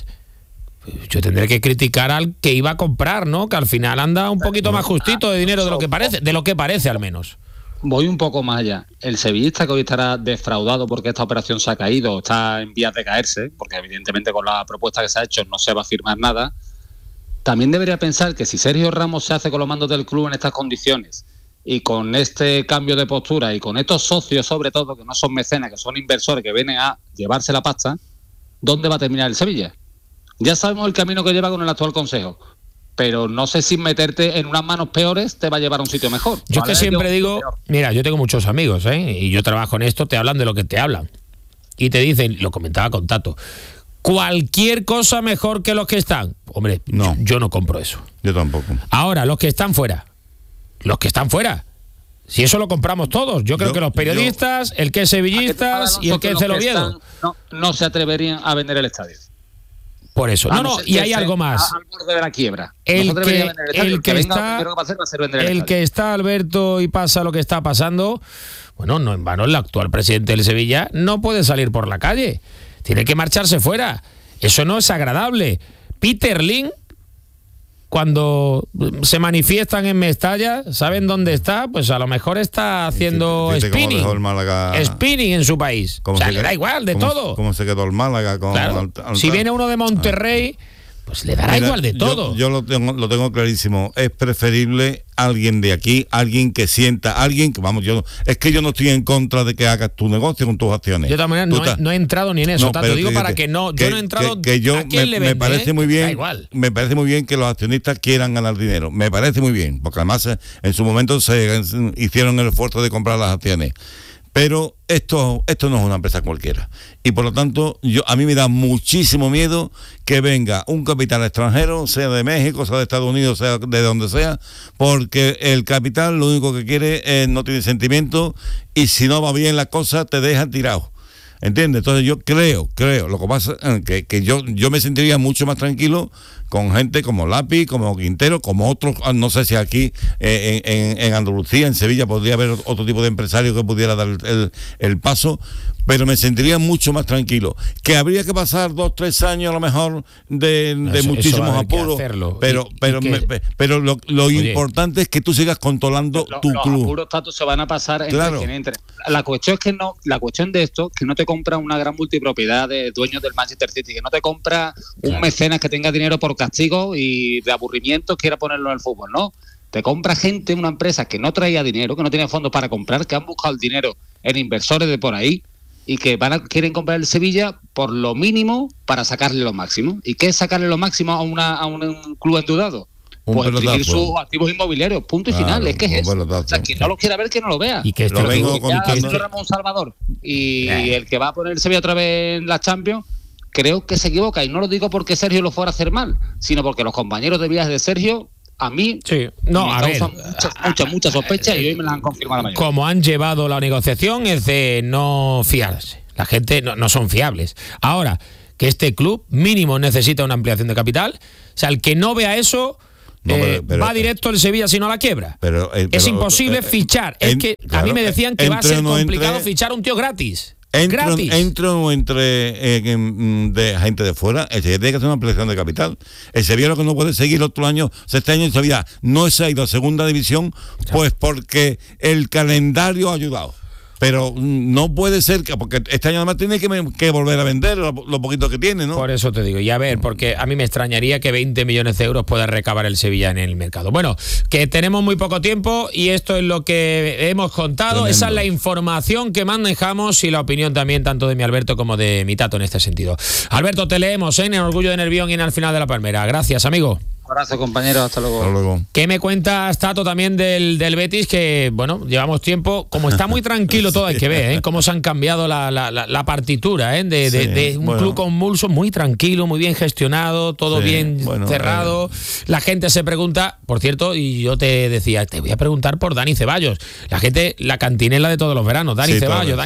S20: yo tendré que criticar al que iba a comprar, ¿no? Que al final anda un poquito más justito de dinero de lo que parece al menos.
S1: Voy un poco más allá. El sevillista que hoy estará defraudado porque esta operación se ha caído, está en vías de caerse, porque evidentemente con la propuesta que se ha hecho no se va a firmar nada, también debería pensar que si Sergio Ramos se hace con los mandos del club en estas condiciones y con este cambio de postura y con estos socios sobre todo, que no son mecenas, que son inversores que vienen a llevarse la pasta, ¿dónde va a terminar el Sevilla? Ya sabemos el camino que lleva con el actual consejo, pero no sé si meterte en unas manos peores te va a llevar a un sitio mejor.
S20: Yo es que siempre digo, mira, yo tengo muchos amigos, y yo trabajo en esto, te hablan de lo que te hablan. Y te dicen, lo comentaba con Tato, cualquier cosa mejor que los que están. Hombre, no. Yo no compro eso.
S22: Yo tampoco.
S20: Ahora, los que están fuera. Si eso lo compramos todos. Yo creo que los periodistas, el que es sevillistas y el que es del Oviedo.
S1: No se atreverían a vender el estadio.
S20: Por eso. Y hay algo más.
S1: Al borde de la quiebra.
S20: El que está, Alberto, y pasa lo que está pasando, bueno, no en vano, el actual presidente del Sevilla no puede salir por la calle. Tiene que marcharse fuera. Eso no es agradable. Peter Lim, cuando se manifiestan en Mestalla, ¿saben dónde está? Pues a lo mejor está haciendo spinning en su país. O sea, le da igual de todo.
S22: ¿Cómo se quedó el Málaga?
S20: Claro. Si viene uno de Monterrey, pues le dará igual de todo.
S22: Yo lo tengo clarísimo. Es preferible alguien de aquí, alguien que sienta, alguien que, vamos, yo no estoy en contra de que hagas tu negocio con tus acciones.
S20: Yo también no he entrado ni en eso, tanto digo para que no, yo no he entrado.
S22: Me parece muy bien. Me parece muy bien que los accionistas quieran ganar dinero. Me parece muy bien, porque además en su momento se hicieron el esfuerzo de comprar las acciones. Pero esto no es una empresa cualquiera. Y por lo tanto, a mí me da muchísimo miedo que venga un capital extranjero, sea de México, sea de Estados Unidos, sea de donde sea, porque el capital lo único que quiere es no tiene sentimiento, y si no va bien la cosa te deja tirado. ¿Entiendes? Entonces yo creo, lo que pasa es que yo me sentiría mucho más tranquilo con gente como Lapi, como Quintero, como otros, no sé si aquí en Andalucía, en Sevilla, podría haber otro tipo de empresario que pudiera dar el paso, pero me sentiría mucho más tranquilo. Que habría que pasar 2-3 años a lo mejor de muchísimos apuros, pero lo importante es que tú sigas controlando tu club.
S1: Los apuros tanto se van a pasar entre quien entre. La cuestión de esto que no te compra una gran multipropiedad de dueños del Manchester City, que no te compra un mecenas que tenga dinero por castigo y de aburrimiento quiera ponerlo en el fútbol, ¿no? Te compra gente, una empresa que no traía dinero, que no tenía fondos para comprar, que han buscado el dinero en inversores de por ahí y que quieren comprar el Sevilla por lo mínimo para sacarle lo máximo. ¿Y qué es sacarle lo máximo a un club endeudado? Pues imprimir sus activos inmobiliarios, punto y final. Es que es eso. O sea, quien no lo quiera ver, que no lo vea.
S20: Y que esto
S1: lo vengo contando. Ramón Salvador y el que va a poner el Sevilla otra vez en la Champions, creo que se equivoca. Y no lo digo porque Sergio lo fuera a hacer mal, sino porque los compañeros de viaje de Sergio, a mí me causan mucha sospecha y hoy me las han confirmado la mayoría.
S20: Como han llevado la negociación es de no fiarse. La gente no son fiables. Ahora, que este club mínimo necesita una ampliación de capital, o sea, el que no vea eso... va directo el Sevilla si no la quiebra. Es imposible fichar. Es que a mí me decían que va a ser complicado fichar un tío gratis.
S22: Entre de gente de fuera, el Sevilla tiene que hacer una ampliación de capital. El Sevilla lo que no puede seguir otro año, este año el Sevilla no se ha ido a segunda división, pues porque el calendario ha ayudado. Pero no puede ser que, porque este año además tiene que volver a vender lo poquito que tiene, ¿no?
S20: Por eso te digo, y a ver, porque a mí me extrañaría que 20 millones de euros pueda recabar el Sevilla en el mercado. Bueno, que tenemos muy poco tiempo y esto es lo que hemos contado. Tremendo. Esa es la información que manejamos y la opinión también tanto de mi Alberto como de mi Tato en este sentido. Alberto, te leemos en Orgullo de Nervión y en Al Final de la Palmera. Gracias, amigo.
S1: Un abrazo, compañero, hasta luego.
S20: ¿Qué me cuentas, Tato, también del Betis? Que, bueno, llevamos tiempo, como está muy tranquilo todo, hay que ver, cómo se han cambiado la partitura, de un club convulso, muy tranquilo, muy bien gestionado, todo bien cerrado. La gente se pregunta, por cierto, y yo te decía, te voy a preguntar por Dani Ceballos. La gente, la cantinela de todos los veranos, Dani Ceballos.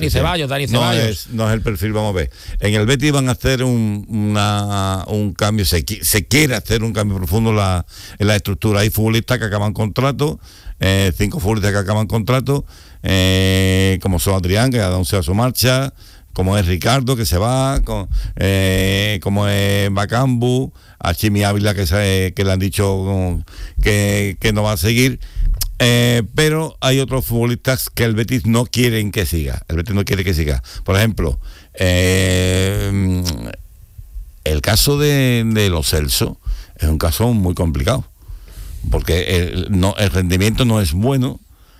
S22: No es el perfil, vamos a ver. En el Betis van a hacer un cambio, se quiere hacer un cambio profundo en la estructura. Hay futbolistas que acaban contrato, 5 futbolistas que acaban contrato, como son Adrián, que ha anunciado su marcha, como es Ricardo, que se va, como es Bacambu, a Chimi Ávila, que le han dicho que no va a seguir. Pero hay otros futbolistas que el Betis no quieren que siga. El Betis no quiere que siga. Por ejemplo, el caso de Lo Celso es un caso muy complicado, porque el rendimiento no es bueno.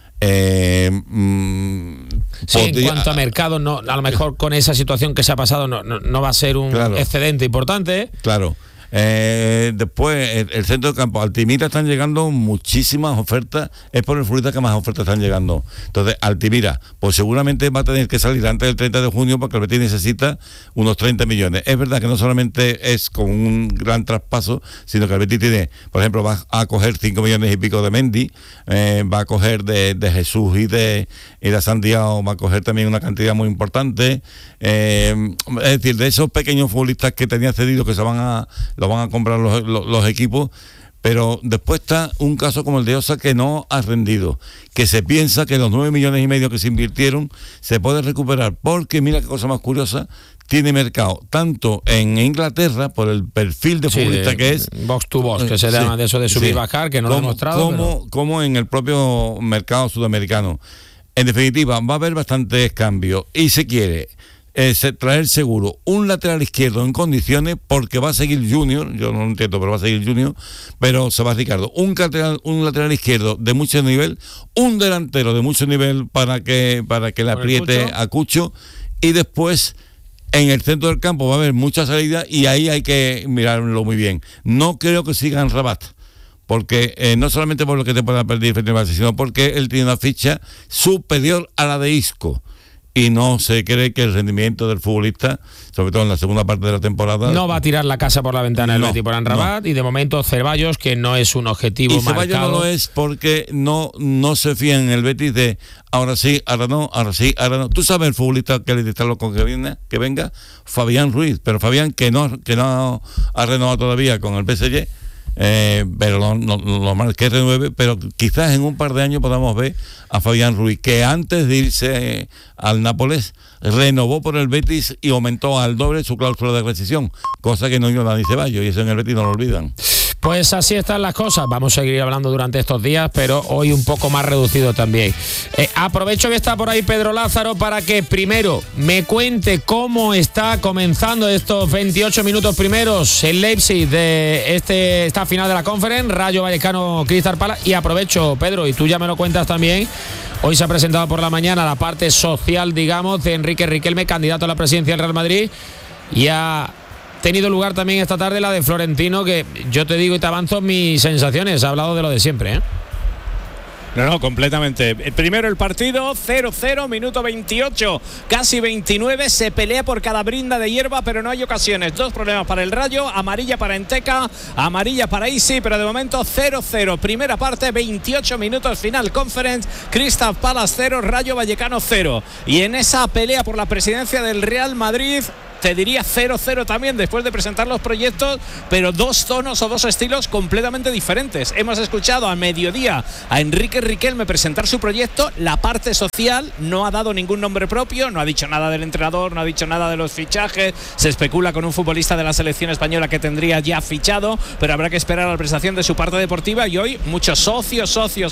S20: En cuanto a mercado, no, a lo mejor con esa situación que se ha pasado no va a ser un excedente importante.
S22: Claro. Después, el centro de campo, Altimira, están llegando muchísimas ofertas, es por el futbolista que más ofertas están llegando. Entonces, Altimira, pues seguramente va a tener que salir antes del 30 de junio porque el Betis necesita unos 30 millones. Es verdad que no solamente es con un gran traspaso, sino que el Betis tiene, por ejemplo, va a coger 5 millones y pico de Mendy, va a coger de Jesús y de Santiago, va a coger también una cantidad muy importante. Es decir, de esos pequeños futbolistas que tenía cedidos que lo van a comprar los equipos, pero después está un caso como el de Osa que no ha rendido, que se piensa que los 9 millones y medio que se invirtieron se puede recuperar, porque mira qué cosa más curiosa, tiene mercado tanto en Inglaterra por el perfil de futbolista que es
S20: box to box, que se llama de eso de subir y bajar, que no lo ha demostrado,
S22: como en el propio mercado sudamericano. En definitiva, va a haber bastantes cambios y se quiere traer seguro un lateral izquierdo en condiciones, porque va a seguir Junior, yo no lo entiendo, pero va a seguir Junior, pero se va Ricardo, un lateral izquierdo de mucho nivel, un delantero de mucho nivel para que le apriete a Cucho, y después en el centro del campo va a haber mucha salida y ahí hay que mirarlo muy bien. No creo que sigan Rabat, porque no solamente por lo que te pueda perder frente al Barça, sino porque él tiene una ficha superior a la de Isco. Y no se cree que el rendimiento del futbolista, sobre todo en la segunda parte de la temporada,
S20: no va a tirar la casa por la ventana el Betis por Amrabat, y de momento Ceballos, que no es un objetivo marcado.
S22: Y Ceballos no lo es porque no se fía en el Betis de ahora sí, ahora no, ahora sí, ahora no. Tú sabes el futbolista que le está loco que venga, Fabián Ruiz, pero Fabián que no ha renovado todavía con el PSG, pero lo más que renueve, pero quizás en un par de años podamos ver a Fabián Ruiz, que antes de irse al Nápoles renovó por el Betis y aumentó al doble su cláusula de rescisión, cosa que no hizo Dani Ceballos, y eso en el Betis no lo olvidan.
S20: Pues así están las cosas. Vamos a seguir hablando durante estos días, pero hoy un poco más reducido también. Aprovecho que está por ahí Pedro Lázaro para que primero me cuente cómo está comenzando estos 28 minutos primeros el Leipzig de esta final de la Conference, Rayo Vallecano Crystal Palace. Y aprovecho, Pedro, y tú ya me lo cuentas también. Hoy se ha presentado por la mañana la parte social, digamos, de Enrique Riquelme, candidato a la presidencia del Real Madrid, y ha tenido lugar también esta tarde la de Florentino, que yo te digo y te avanzo mis sensaciones. Ha hablado de lo de siempre, ¿eh?
S23: No, completamente. Primero el partido, 0-0, minuto 28, casi 29, se pelea por cada brinda de hierba, pero no hay ocasiones. 2 problemas para el Rayo, amarilla para Enteca, amarilla para Isi, pero de momento 0-0. Primera parte, 28 minutos, final Conference, Crystal Palace 0, Rayo Vallecano 0. Y en esa pelea por la presidencia del Real Madrid, te diría 0-0 también, después de presentar los proyectos, pero 2 tonos o 2 estilos completamente diferentes. Hemos escuchado a mediodía a Enrique Riquelme presentar su proyecto. La parte social no ha dado ningún nombre propio, no ha dicho nada del entrenador, no ha dicho nada de los fichajes. Se especula con un futbolista de la selección española que tendría ya fichado, pero habrá que esperar a la presentación de su parte deportiva. Y hoy muchos socio,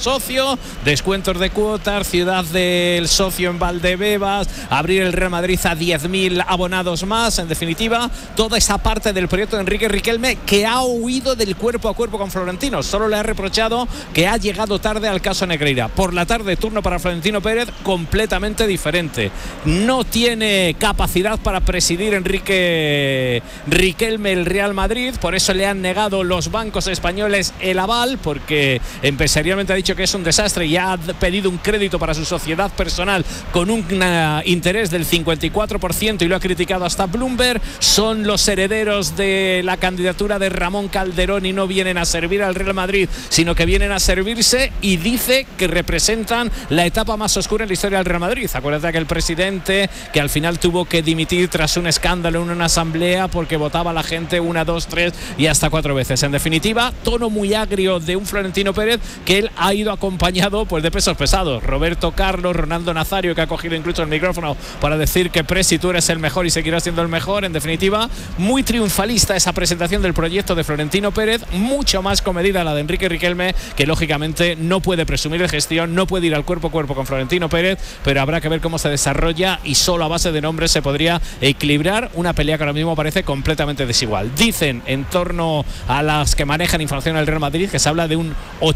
S23: descuentos de cuotas, ciudad del socio en Valdebebas, abrir el Real Madrid a 10.000 abonados más. En definitiva, toda esa parte del proyecto de Enrique Riquelme, que ha huido del cuerpo a cuerpo con Florentino. Solo le ha reprochado que ha llegado tarde al caso Negreira. Por la tarde, turno para Florentino Pérez completamente diferente. No tiene capacidad para presidir Enrique Riquelme el Real Madrid, por eso le han negado los bancos españoles el aval, porque empresarialmente ha dicho que es un desastre y ha pedido un crédito para su sociedad personal con un interés del 54% y lo ha criticado hasta Bloomberg. Son los herederos de la candidatura de Ramón Calderón y no vienen a servir al Real Madrid, sino que vienen a servirse, y dice que representan la etapa más oscura en la historia del Real Madrid. Acuérdate que el presidente, que al final tuvo que dimitir tras un escándalo en una asamblea porque votaba a la gente 1, 2, 3 y hasta 4 veces. En definitiva, tono muy agrio de un Florentino Pérez que él ha ido acompañado pues de pesos pesados. Roberto Carlos, Ronaldo Nazario, que ha cogido incluso el micrófono para decir que Presi, tú eres el mejor y seguirás siendo el mejor. En definitiva, muy triunfalista esa presentación del proyecto de Florentino Pérez, mucho más comedida la de Enrique Riquelme, que lógicamente no puede presumir de gestión, no puede ir al cuerpo a cuerpo con Florentino Pérez, pero habrá que ver cómo se desarrolla, y solo a base de nombres se podría equilibrar una pelea que ahora mismo parece completamente desigual. Dicen en torno a las que manejan información del Real Madrid que se habla de un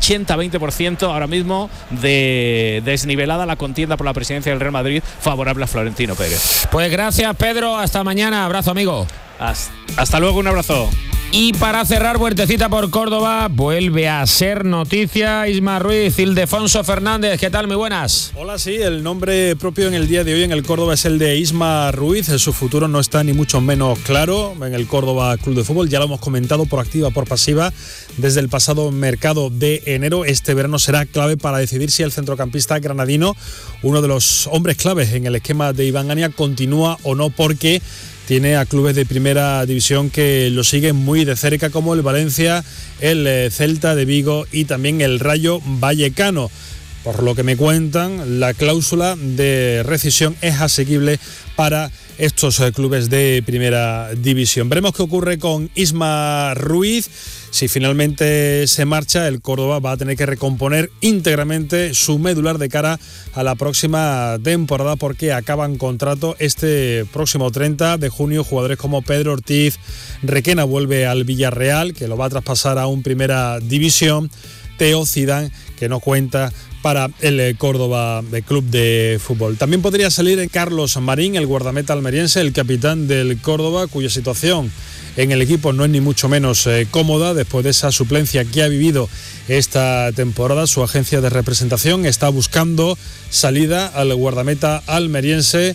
S23: 80-20% ahora mismo de desnivelada la contienda por la presidencia del Real Madrid favorable a Florentino Pérez.
S20: Pues gracias, Pedro, hasta mañana, abrazo, amigo.
S23: Hasta luego, un abrazo.
S20: Y para cerrar, vueltecita por Córdoba, vuelve a ser noticia Isma Ruiz, Ildefonso Fernández. ¿Qué tal? Muy buenas.
S4: Hola, sí, el nombre propio en el día de hoy en el Córdoba es el de Isma Ruiz. Su futuro no está ni mucho menos claro en el Córdoba Club de Fútbol. Ya lo hemos comentado por activa, por pasiva, desde el pasado mercado de enero. Este verano será clave para decidir si el centrocampista granadino, uno de los hombres claves en el esquema de Iván Ania, continúa o no, porque tiene a clubes de primera división que lo siguen muy de cerca, como el Valencia, el Celta de Vigo y también el Rayo Vallecano. Por lo que me cuentan, la cláusula de rescisión es asequible para estos clubes de primera división. Veremos qué ocurre con Isma Ruiz. Si finalmente se marcha, el Córdoba va a tener que recomponer íntegramente su medular de cara a la próxima temporada, porque acaban contrato este próximo 30 de junio. Jugadores como Pedro Ortiz, Requena vuelve al Villarreal, que lo va a traspasar a un primera división. Teo Zidane, que no cuenta para el Córdoba Club de Fútbol. También podría salir Carlos Marín, el guardameta almeriense, el capitán del Córdoba, cuya situación en el equipo no es ni mucho menos cómoda después de esa suplencia que ha vivido esta temporada. Su agencia de representación está buscando salida al guardameta almeriense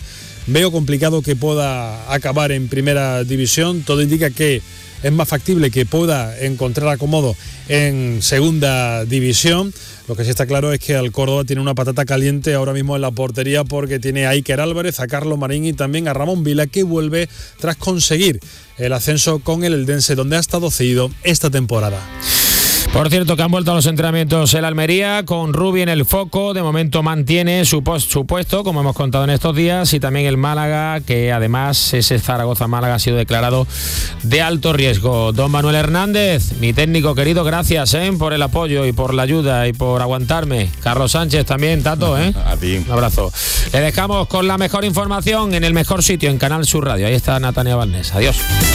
S4: veo complicado que pueda acabar en primera división. Todo indica que es más factible que pueda encontrar acomodo en segunda división. Lo que sí está claro es que al Córdoba tiene una patata caliente ahora mismo en la portería, porque tiene a Iker Álvarez, a Carlos Marín y también a Ramón Vila, que vuelve tras conseguir el ascenso con el Eldense, donde ha estado cedido esta temporada.
S20: Por cierto, que han vuelto a los entrenamientos el Almería, con Rubi en el foco. De momento mantiene su puesto, como hemos contado en estos días, y también el Málaga, que además ese Zaragoza-Málaga ha sido declarado de alto riesgo. Don Manuel Hernández, mi técnico querido, gracias por el apoyo y por la ayuda y por aguantarme. Carlos Sánchez también, Tato,
S22: A ti.
S20: Un abrazo. Le dejamos con la mejor información en el mejor sitio, en Canal Sur Radio. Ahí está Natania Balnés. Adiós.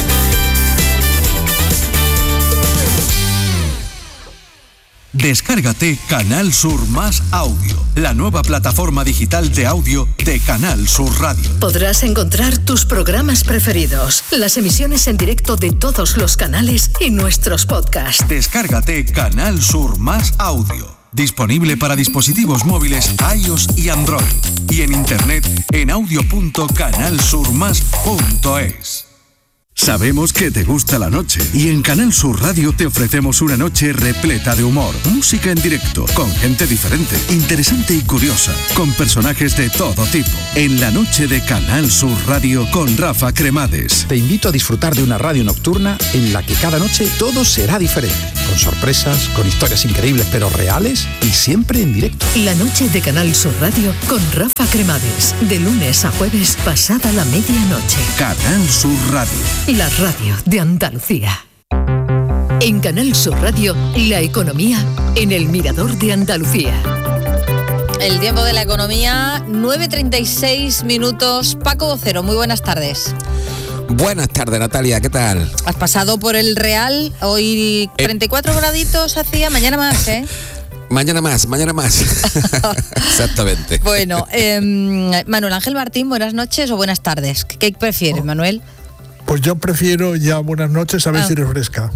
S14: Descárgate Canal Sur Más Audio, la nueva plataforma digital de audio de Canal Sur Radio.
S21: Podrás encontrar tus programas preferidos, las emisiones en directo de todos los canales y nuestros podcasts.
S14: Descárgate Canal Sur Más Audio. Disponible para dispositivos móviles iOS y Android. Y en internet en audio.canalsurmas.es. Sabemos que te gusta la noche y en Canal Sur Radio te ofrecemos una noche repleta de humor, música en directo, con gente diferente, interesante y curiosa, con personajes de todo tipo. En la noche de Canal Sur Radio con Rafa Cremades.
S7: Te invito a disfrutar de una radio nocturna en la que cada noche todo será diferente, con sorpresas, con historias increíbles pero reales y siempre en directo.
S21: La noche de Canal Sur Radio con Rafa Cremades, de lunes a jueves pasada la medianoche.
S14: Canal Sur Radio.
S21: La radio de Andalucía. En Canal Sur Radio, la economía en el Mirador de Andalucía.
S3: El tiempo de la economía, 9:36 minutos. Paco Vocero, muy buenas tardes.
S8: Buenas tardes, Natalia, ¿qué tal?
S3: Has pasado por el Real, hoy 34 graditos hacía, mañana más, ¿eh?
S8: Mañana más. Exactamente.
S3: Bueno, Manuel Ángel Martín, buenas noches o buenas tardes. ¿Qué prefieres, Manuel?
S10: Pues yo prefiero ya buenas noches, a ver si refresca.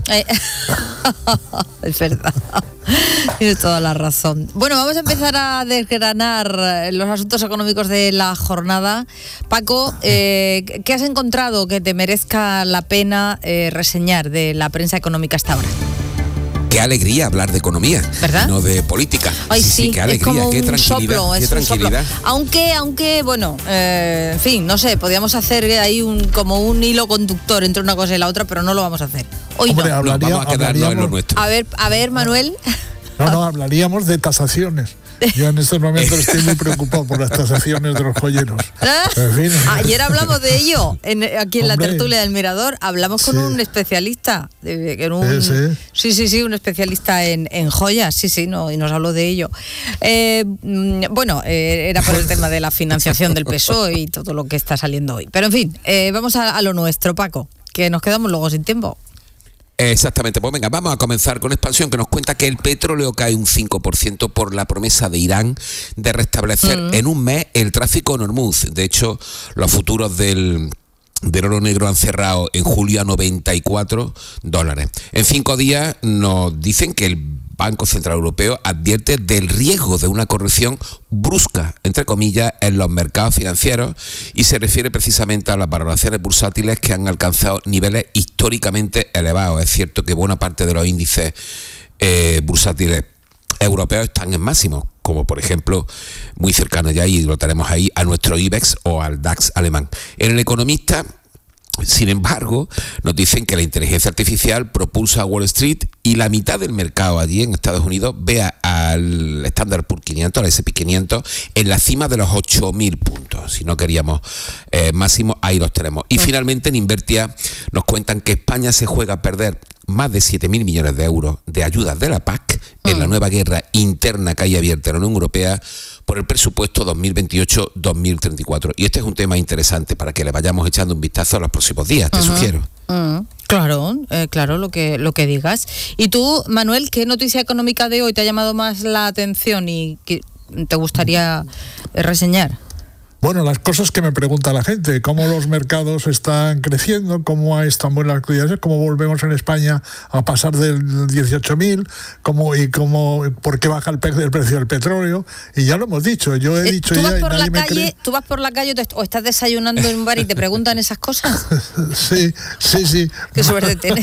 S3: Es verdad. Tienes toda la razón. Bueno, vamos a empezar a desgranar los asuntos económicos de la jornada. Paco, ¿qué has encontrado que te merezca la pena reseñar de la prensa económica hasta ahora?
S8: Qué alegría hablar de economía,
S3: ¿verdad?
S8: No de política.
S3: Ay, sí,
S8: qué alegría,
S3: es como
S8: qué tranquilidad,
S3: soplo,
S8: qué tranquilidad.
S3: Aunque, bueno, en fin, no sé, podríamos hacer ahí como un hilo conductor entre una cosa y la otra, pero no lo vamos a hacer. Hoy
S10: Hombre,
S3: no.
S8: Vamos a quedarnos en lo nuestro.
S3: A ver, Manuel.
S10: No, hablaríamos de tasaciones. Yo en estos momentos estoy muy preocupado por las tasaciones de los joyeros. En fin.
S3: Ayer hablamos de ello aquí en la tertulia del Mirador. Hablamos con un especialista, un especialista en joyas, y nos habló de ello. Bueno, era por el tema de la financiación del PSOE y todo lo que está saliendo hoy. Pero en fin, vamos a lo nuestro, Paco, que nos quedamos luego sin tiempo.
S8: Exactamente, pues venga, vamos a comenzar con Expansión, que nos cuenta que el petróleo cae un 5% por la promesa de Irán de restablecer en un mes el tráfico en Hormuz. De hecho, los futuros del oro negro han cerrado en julio a $94. En 5 días nos dicen que el Banco Central Europeo advierte del riesgo de una corrección brusca, entre comillas, en los mercados financieros, y se refiere precisamente a las valoraciones bursátiles que han alcanzado niveles históricamente elevados. Es cierto que buena parte de los índices bursátiles europeos están en máximos, como por ejemplo, muy cercano ya, y lo tenemos ahí, a nuestro IBEX o al DAX alemán. En El Economista, sin embargo, nos dicen que la inteligencia artificial propulsa a Wall Street y la mitad del mercado allí en Estados Unidos ve al Standard Poor's 500, al S&P 500, en la cima de los 8.000 puntos. Si no queríamos máximo, ahí los tenemos. Y finalmente en Invertia nos cuentan que España se juega a perder más de 7.000 millones de euros de ayudas de la PAC en la nueva guerra interna que hay abierta en la Unión Europea por el presupuesto 2028-2034. Y este es un tema interesante para que le vayamos echando un vistazo a los próximos días, te sugiero.
S3: Claro, lo que digas. Y tú, Manuel, ¿qué noticia económica de hoy te ha llamado más la atención y que te gustaría reseñar?
S10: Bueno, las cosas que me pregunta la gente, cómo los mercados están creciendo, cómo hay tan buenas actividades, cómo volvemos en España a pasar del 18.000, por qué baja el precio del petróleo, y ya lo hemos dicho, yo he dicho ya y nadie me cree.
S3: ¿Tú vas por la calle o estás desayunando en un bar y te preguntan esas cosas?
S10: Sí.
S3: Qué suerte tienes.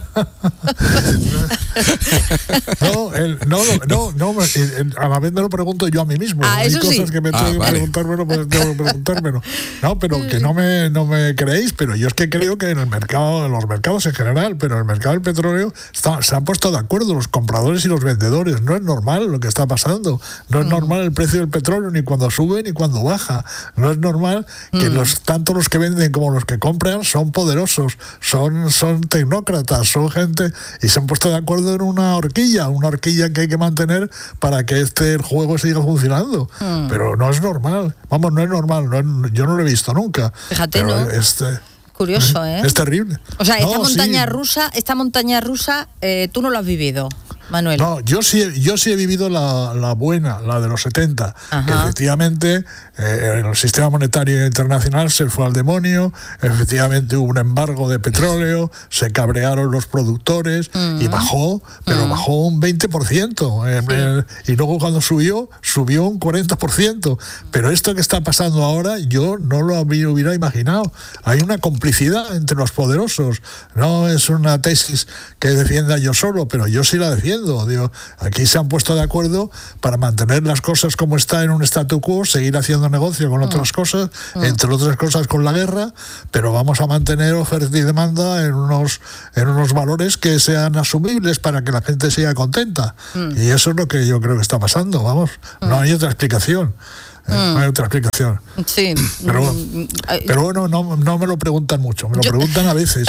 S10: No, a la vez me lo pregunto yo a mí mismo. Hay cosas que me tengo que preguntármelo, pues tengo que preguntármelo. No, pero que no me creéis, pero yo es que creo que en los mercados en general, pero en el mercado del petróleo se han puesto de acuerdo los compradores y los vendedores. No es normal lo que está pasando. No es normal el precio del petróleo ni cuando sube ni cuando baja. No es normal que tanto los que venden como los que compran son poderosos, son tecnócratas, son gente, y se han puesto de acuerdo en una horquilla que hay que mantener para que este juego siga funcionando. Pero no es normal. Vamos, no es normal. Yo no lo he visto nunca.
S3: Fíjate, ¿no? Curioso, ¿eh?
S10: Es terrible.
S3: O sea, esta montaña rusa, tú no lo has vivido, Manuel.
S10: No, yo sí he vivido la buena, la de los 70. Que efectivamente el sistema monetario internacional se fue al demonio, efectivamente hubo un embargo de petróleo, se cabrearon los productores y bajó, pero bajó un 20%. Y luego cuando subió un 40%. Pero esto que está pasando ahora, yo no lo hubiera imaginado. Hay una complicidad entre los poderosos. No es una tesis que defienda yo solo, pero yo sí la defiendo. Digo, aquí se han puesto de acuerdo para mantener las cosas como está en un statu quo, seguir haciendo negocio con otras cosas, entre otras cosas con la guerra, pero vamos a mantener oferta y demanda en unos valores que sean asumibles para que la gente siga contenta. Y eso es lo que yo creo que está pasando, vamos. No hay otra explicación. No hay otra explicación.
S3: Sí.
S10: Pero bueno, no me lo preguntan mucho, me lo preguntan a veces.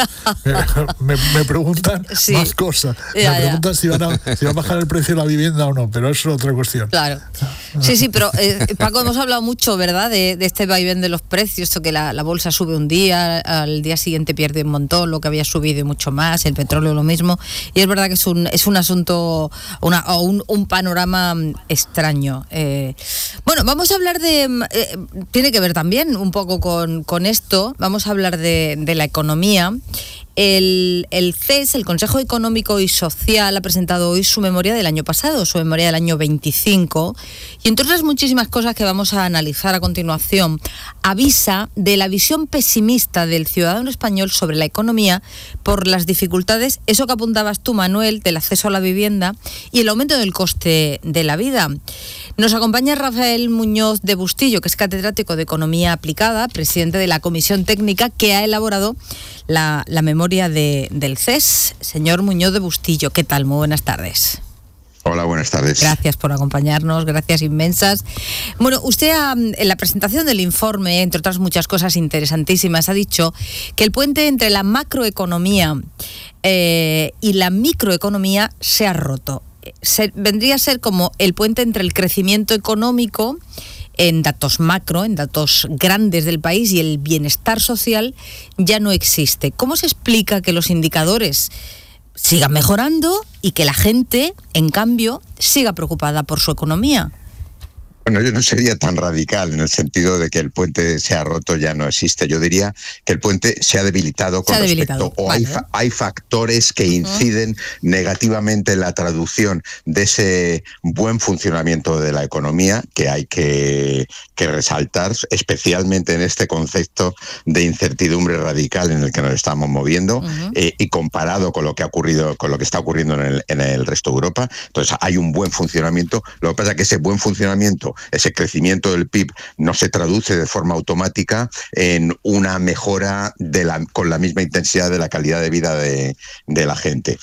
S10: Me preguntan más cosas. Me preguntan si va a bajar el precio de la vivienda o no, pero eso es otra cuestión.
S3: Claro. Sí, pero Paco, hemos hablado mucho, ¿verdad?, de este vaivén de los precios, esto que la bolsa sube un día, al día siguiente pierde un montón, lo que había subido y mucho más, el petróleo lo mismo, y es verdad que es un asunto, un panorama extraño. Bueno, vamos a hablar tiene que ver también un poco con esto, vamos a hablar de la economía. El CES, el Consejo Económico y Social, ha presentado hoy su memoria del año pasado, su memoria del año 25, y entre otras muchísimas cosas que vamos a analizar a continuación, avisa de la visión pesimista del ciudadano español sobre la economía por las dificultades, eso que apuntabas tú, Manuel, del acceso a la vivienda y el aumento del coste de la vida. Nos acompaña Rafael Muñoz de Bustillo, que es catedrático de Economía Aplicada, presidente de la Comisión Técnica que ha elaborado la memoria del CES. Señor Muñoz de Bustillo, ¿qué tal? Muy buenas tardes.
S9: Hola, buenas tardes.
S3: Gracias por acompañarnos, gracias inmensas. Bueno, usted en la presentación del informe, entre otras muchas cosas interesantísimas, ha dicho que el puente entre la macroeconomía y la microeconomía se ha roto. Vendría a ser como el puente entre el crecimiento económico en datos macro, en datos grandes del país, y el bienestar social ya no existe. ¿Cómo se explica que los indicadores sigan mejorando y que la gente, en cambio, siga preocupada por su economía?
S9: Bueno, yo no sería tan radical en el sentido de que el puente se ha roto, ya no existe. Yo diría que el puente se ha debilitado con respecto, o hay factores que inciden negativamente en la traducción de ese buen funcionamiento de la economía que hay que resaltar, especialmente en este concepto de incertidumbre radical en el que nos estamos moviendo y comparado con lo que ha ocurrido, con lo que está ocurriendo en el resto de Europa. Entonces hay un buen funcionamiento. Lo que pasa es que ese buen funcionamiento, ese crecimiento del PIB no se traduce de forma automática en una mejora con la misma intensidad de la calidad de vida de la gente.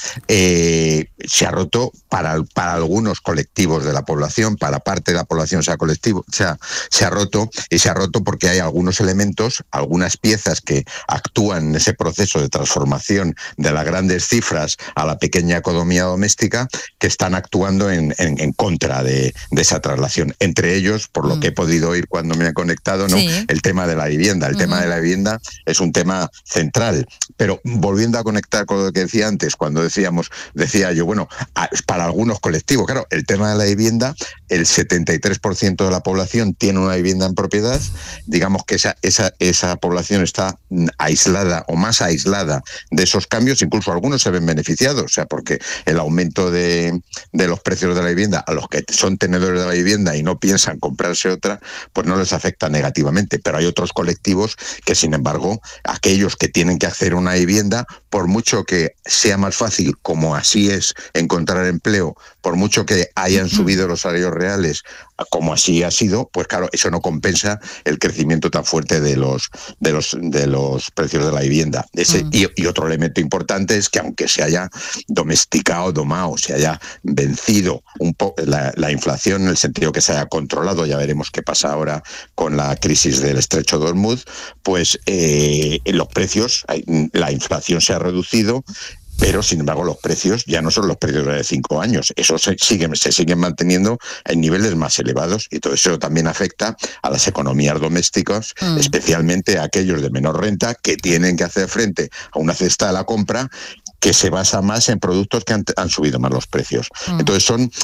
S9: Se ha roto para algunos colectivos de la población, para parte de la población se ha roto porque hay algunos elementos, algunas piezas que actúan en ese proceso de transformación de las grandes cifras a la pequeña economía doméstica que están actuando en contra de esa traslación. Entre ellos, por lo que he podido oír cuando me he conectado, ¿no? Sí. El tema de la vivienda. El tema de la vivienda es un tema central. Pero volviendo a conectar con lo que decía antes, cuando decía yo, bueno, para algunos colectivos, claro, el tema de la vivienda el 73% de la población tiene una vivienda en propiedad, digamos que esa población está aislada o más aislada de esos cambios, incluso algunos se ven beneficiados, o sea, porque el aumento de los precios de la vivienda a los que son tenedores de la vivienda y no piensan comprarse otra, pues no les afecta negativamente, pero hay otros colectivos que, sin embargo, aquellos que tienen que acceder a una vivienda, por mucho que sea más fácil, como así es, encontrar empleo, por mucho que hayan subido los salarios reales, como así ha sido, pues claro, eso no compensa el crecimiento tan fuerte de los precios de la vivienda. Y otro elemento importante es que, aunque se haya domesticado, domado, se haya vencido un poco la inflación, en el sentido que se haya controlado, ya veremos qué pasa ahora con la crisis del estrecho de Hormuz, pues los precios, la inflación se ha reducido, pero sin embargo los precios ya no son los precios de 5 años, esos se siguen manteniendo en niveles más elevados, y todo eso también afecta a las economías domésticas, especialmente a aquellos de menor renta que tienen que hacer frente a una cesta de la compra que se basa más en productos que han subido más los precios. Entonces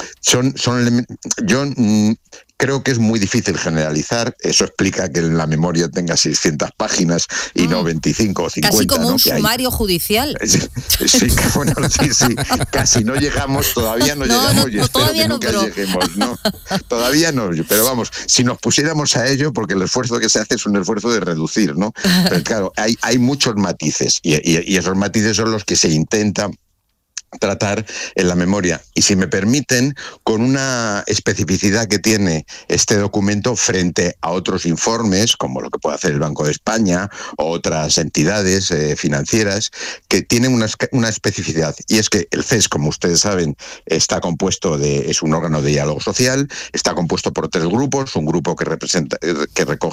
S9: yo creo que es muy difícil generalizar. Eso explica que la memoria tenga 600 páginas y no 25 o 50.
S3: Casi como un sumario judicial.
S9: Sí, bueno, sí, casi no llegamos, todavía no llegamos, y espero que nunca lleguemos, ¿no? Todavía no, pero vamos, si nos pusiéramos a ello, porque el esfuerzo que se hace es un esfuerzo de reducir, ¿no? Pero claro, hay muchos matices, y esos matices son los que se intentan tratar en la memoria, y, si me permiten, con una especificidad que tiene este documento frente a otros informes, como lo que puede hacer el Banco de España o otras entidades financieras, que tienen una especificidad, y es que el CES, como ustedes saben, es un órgano de diálogo social, está compuesto por 3 grupos: un grupo que recoge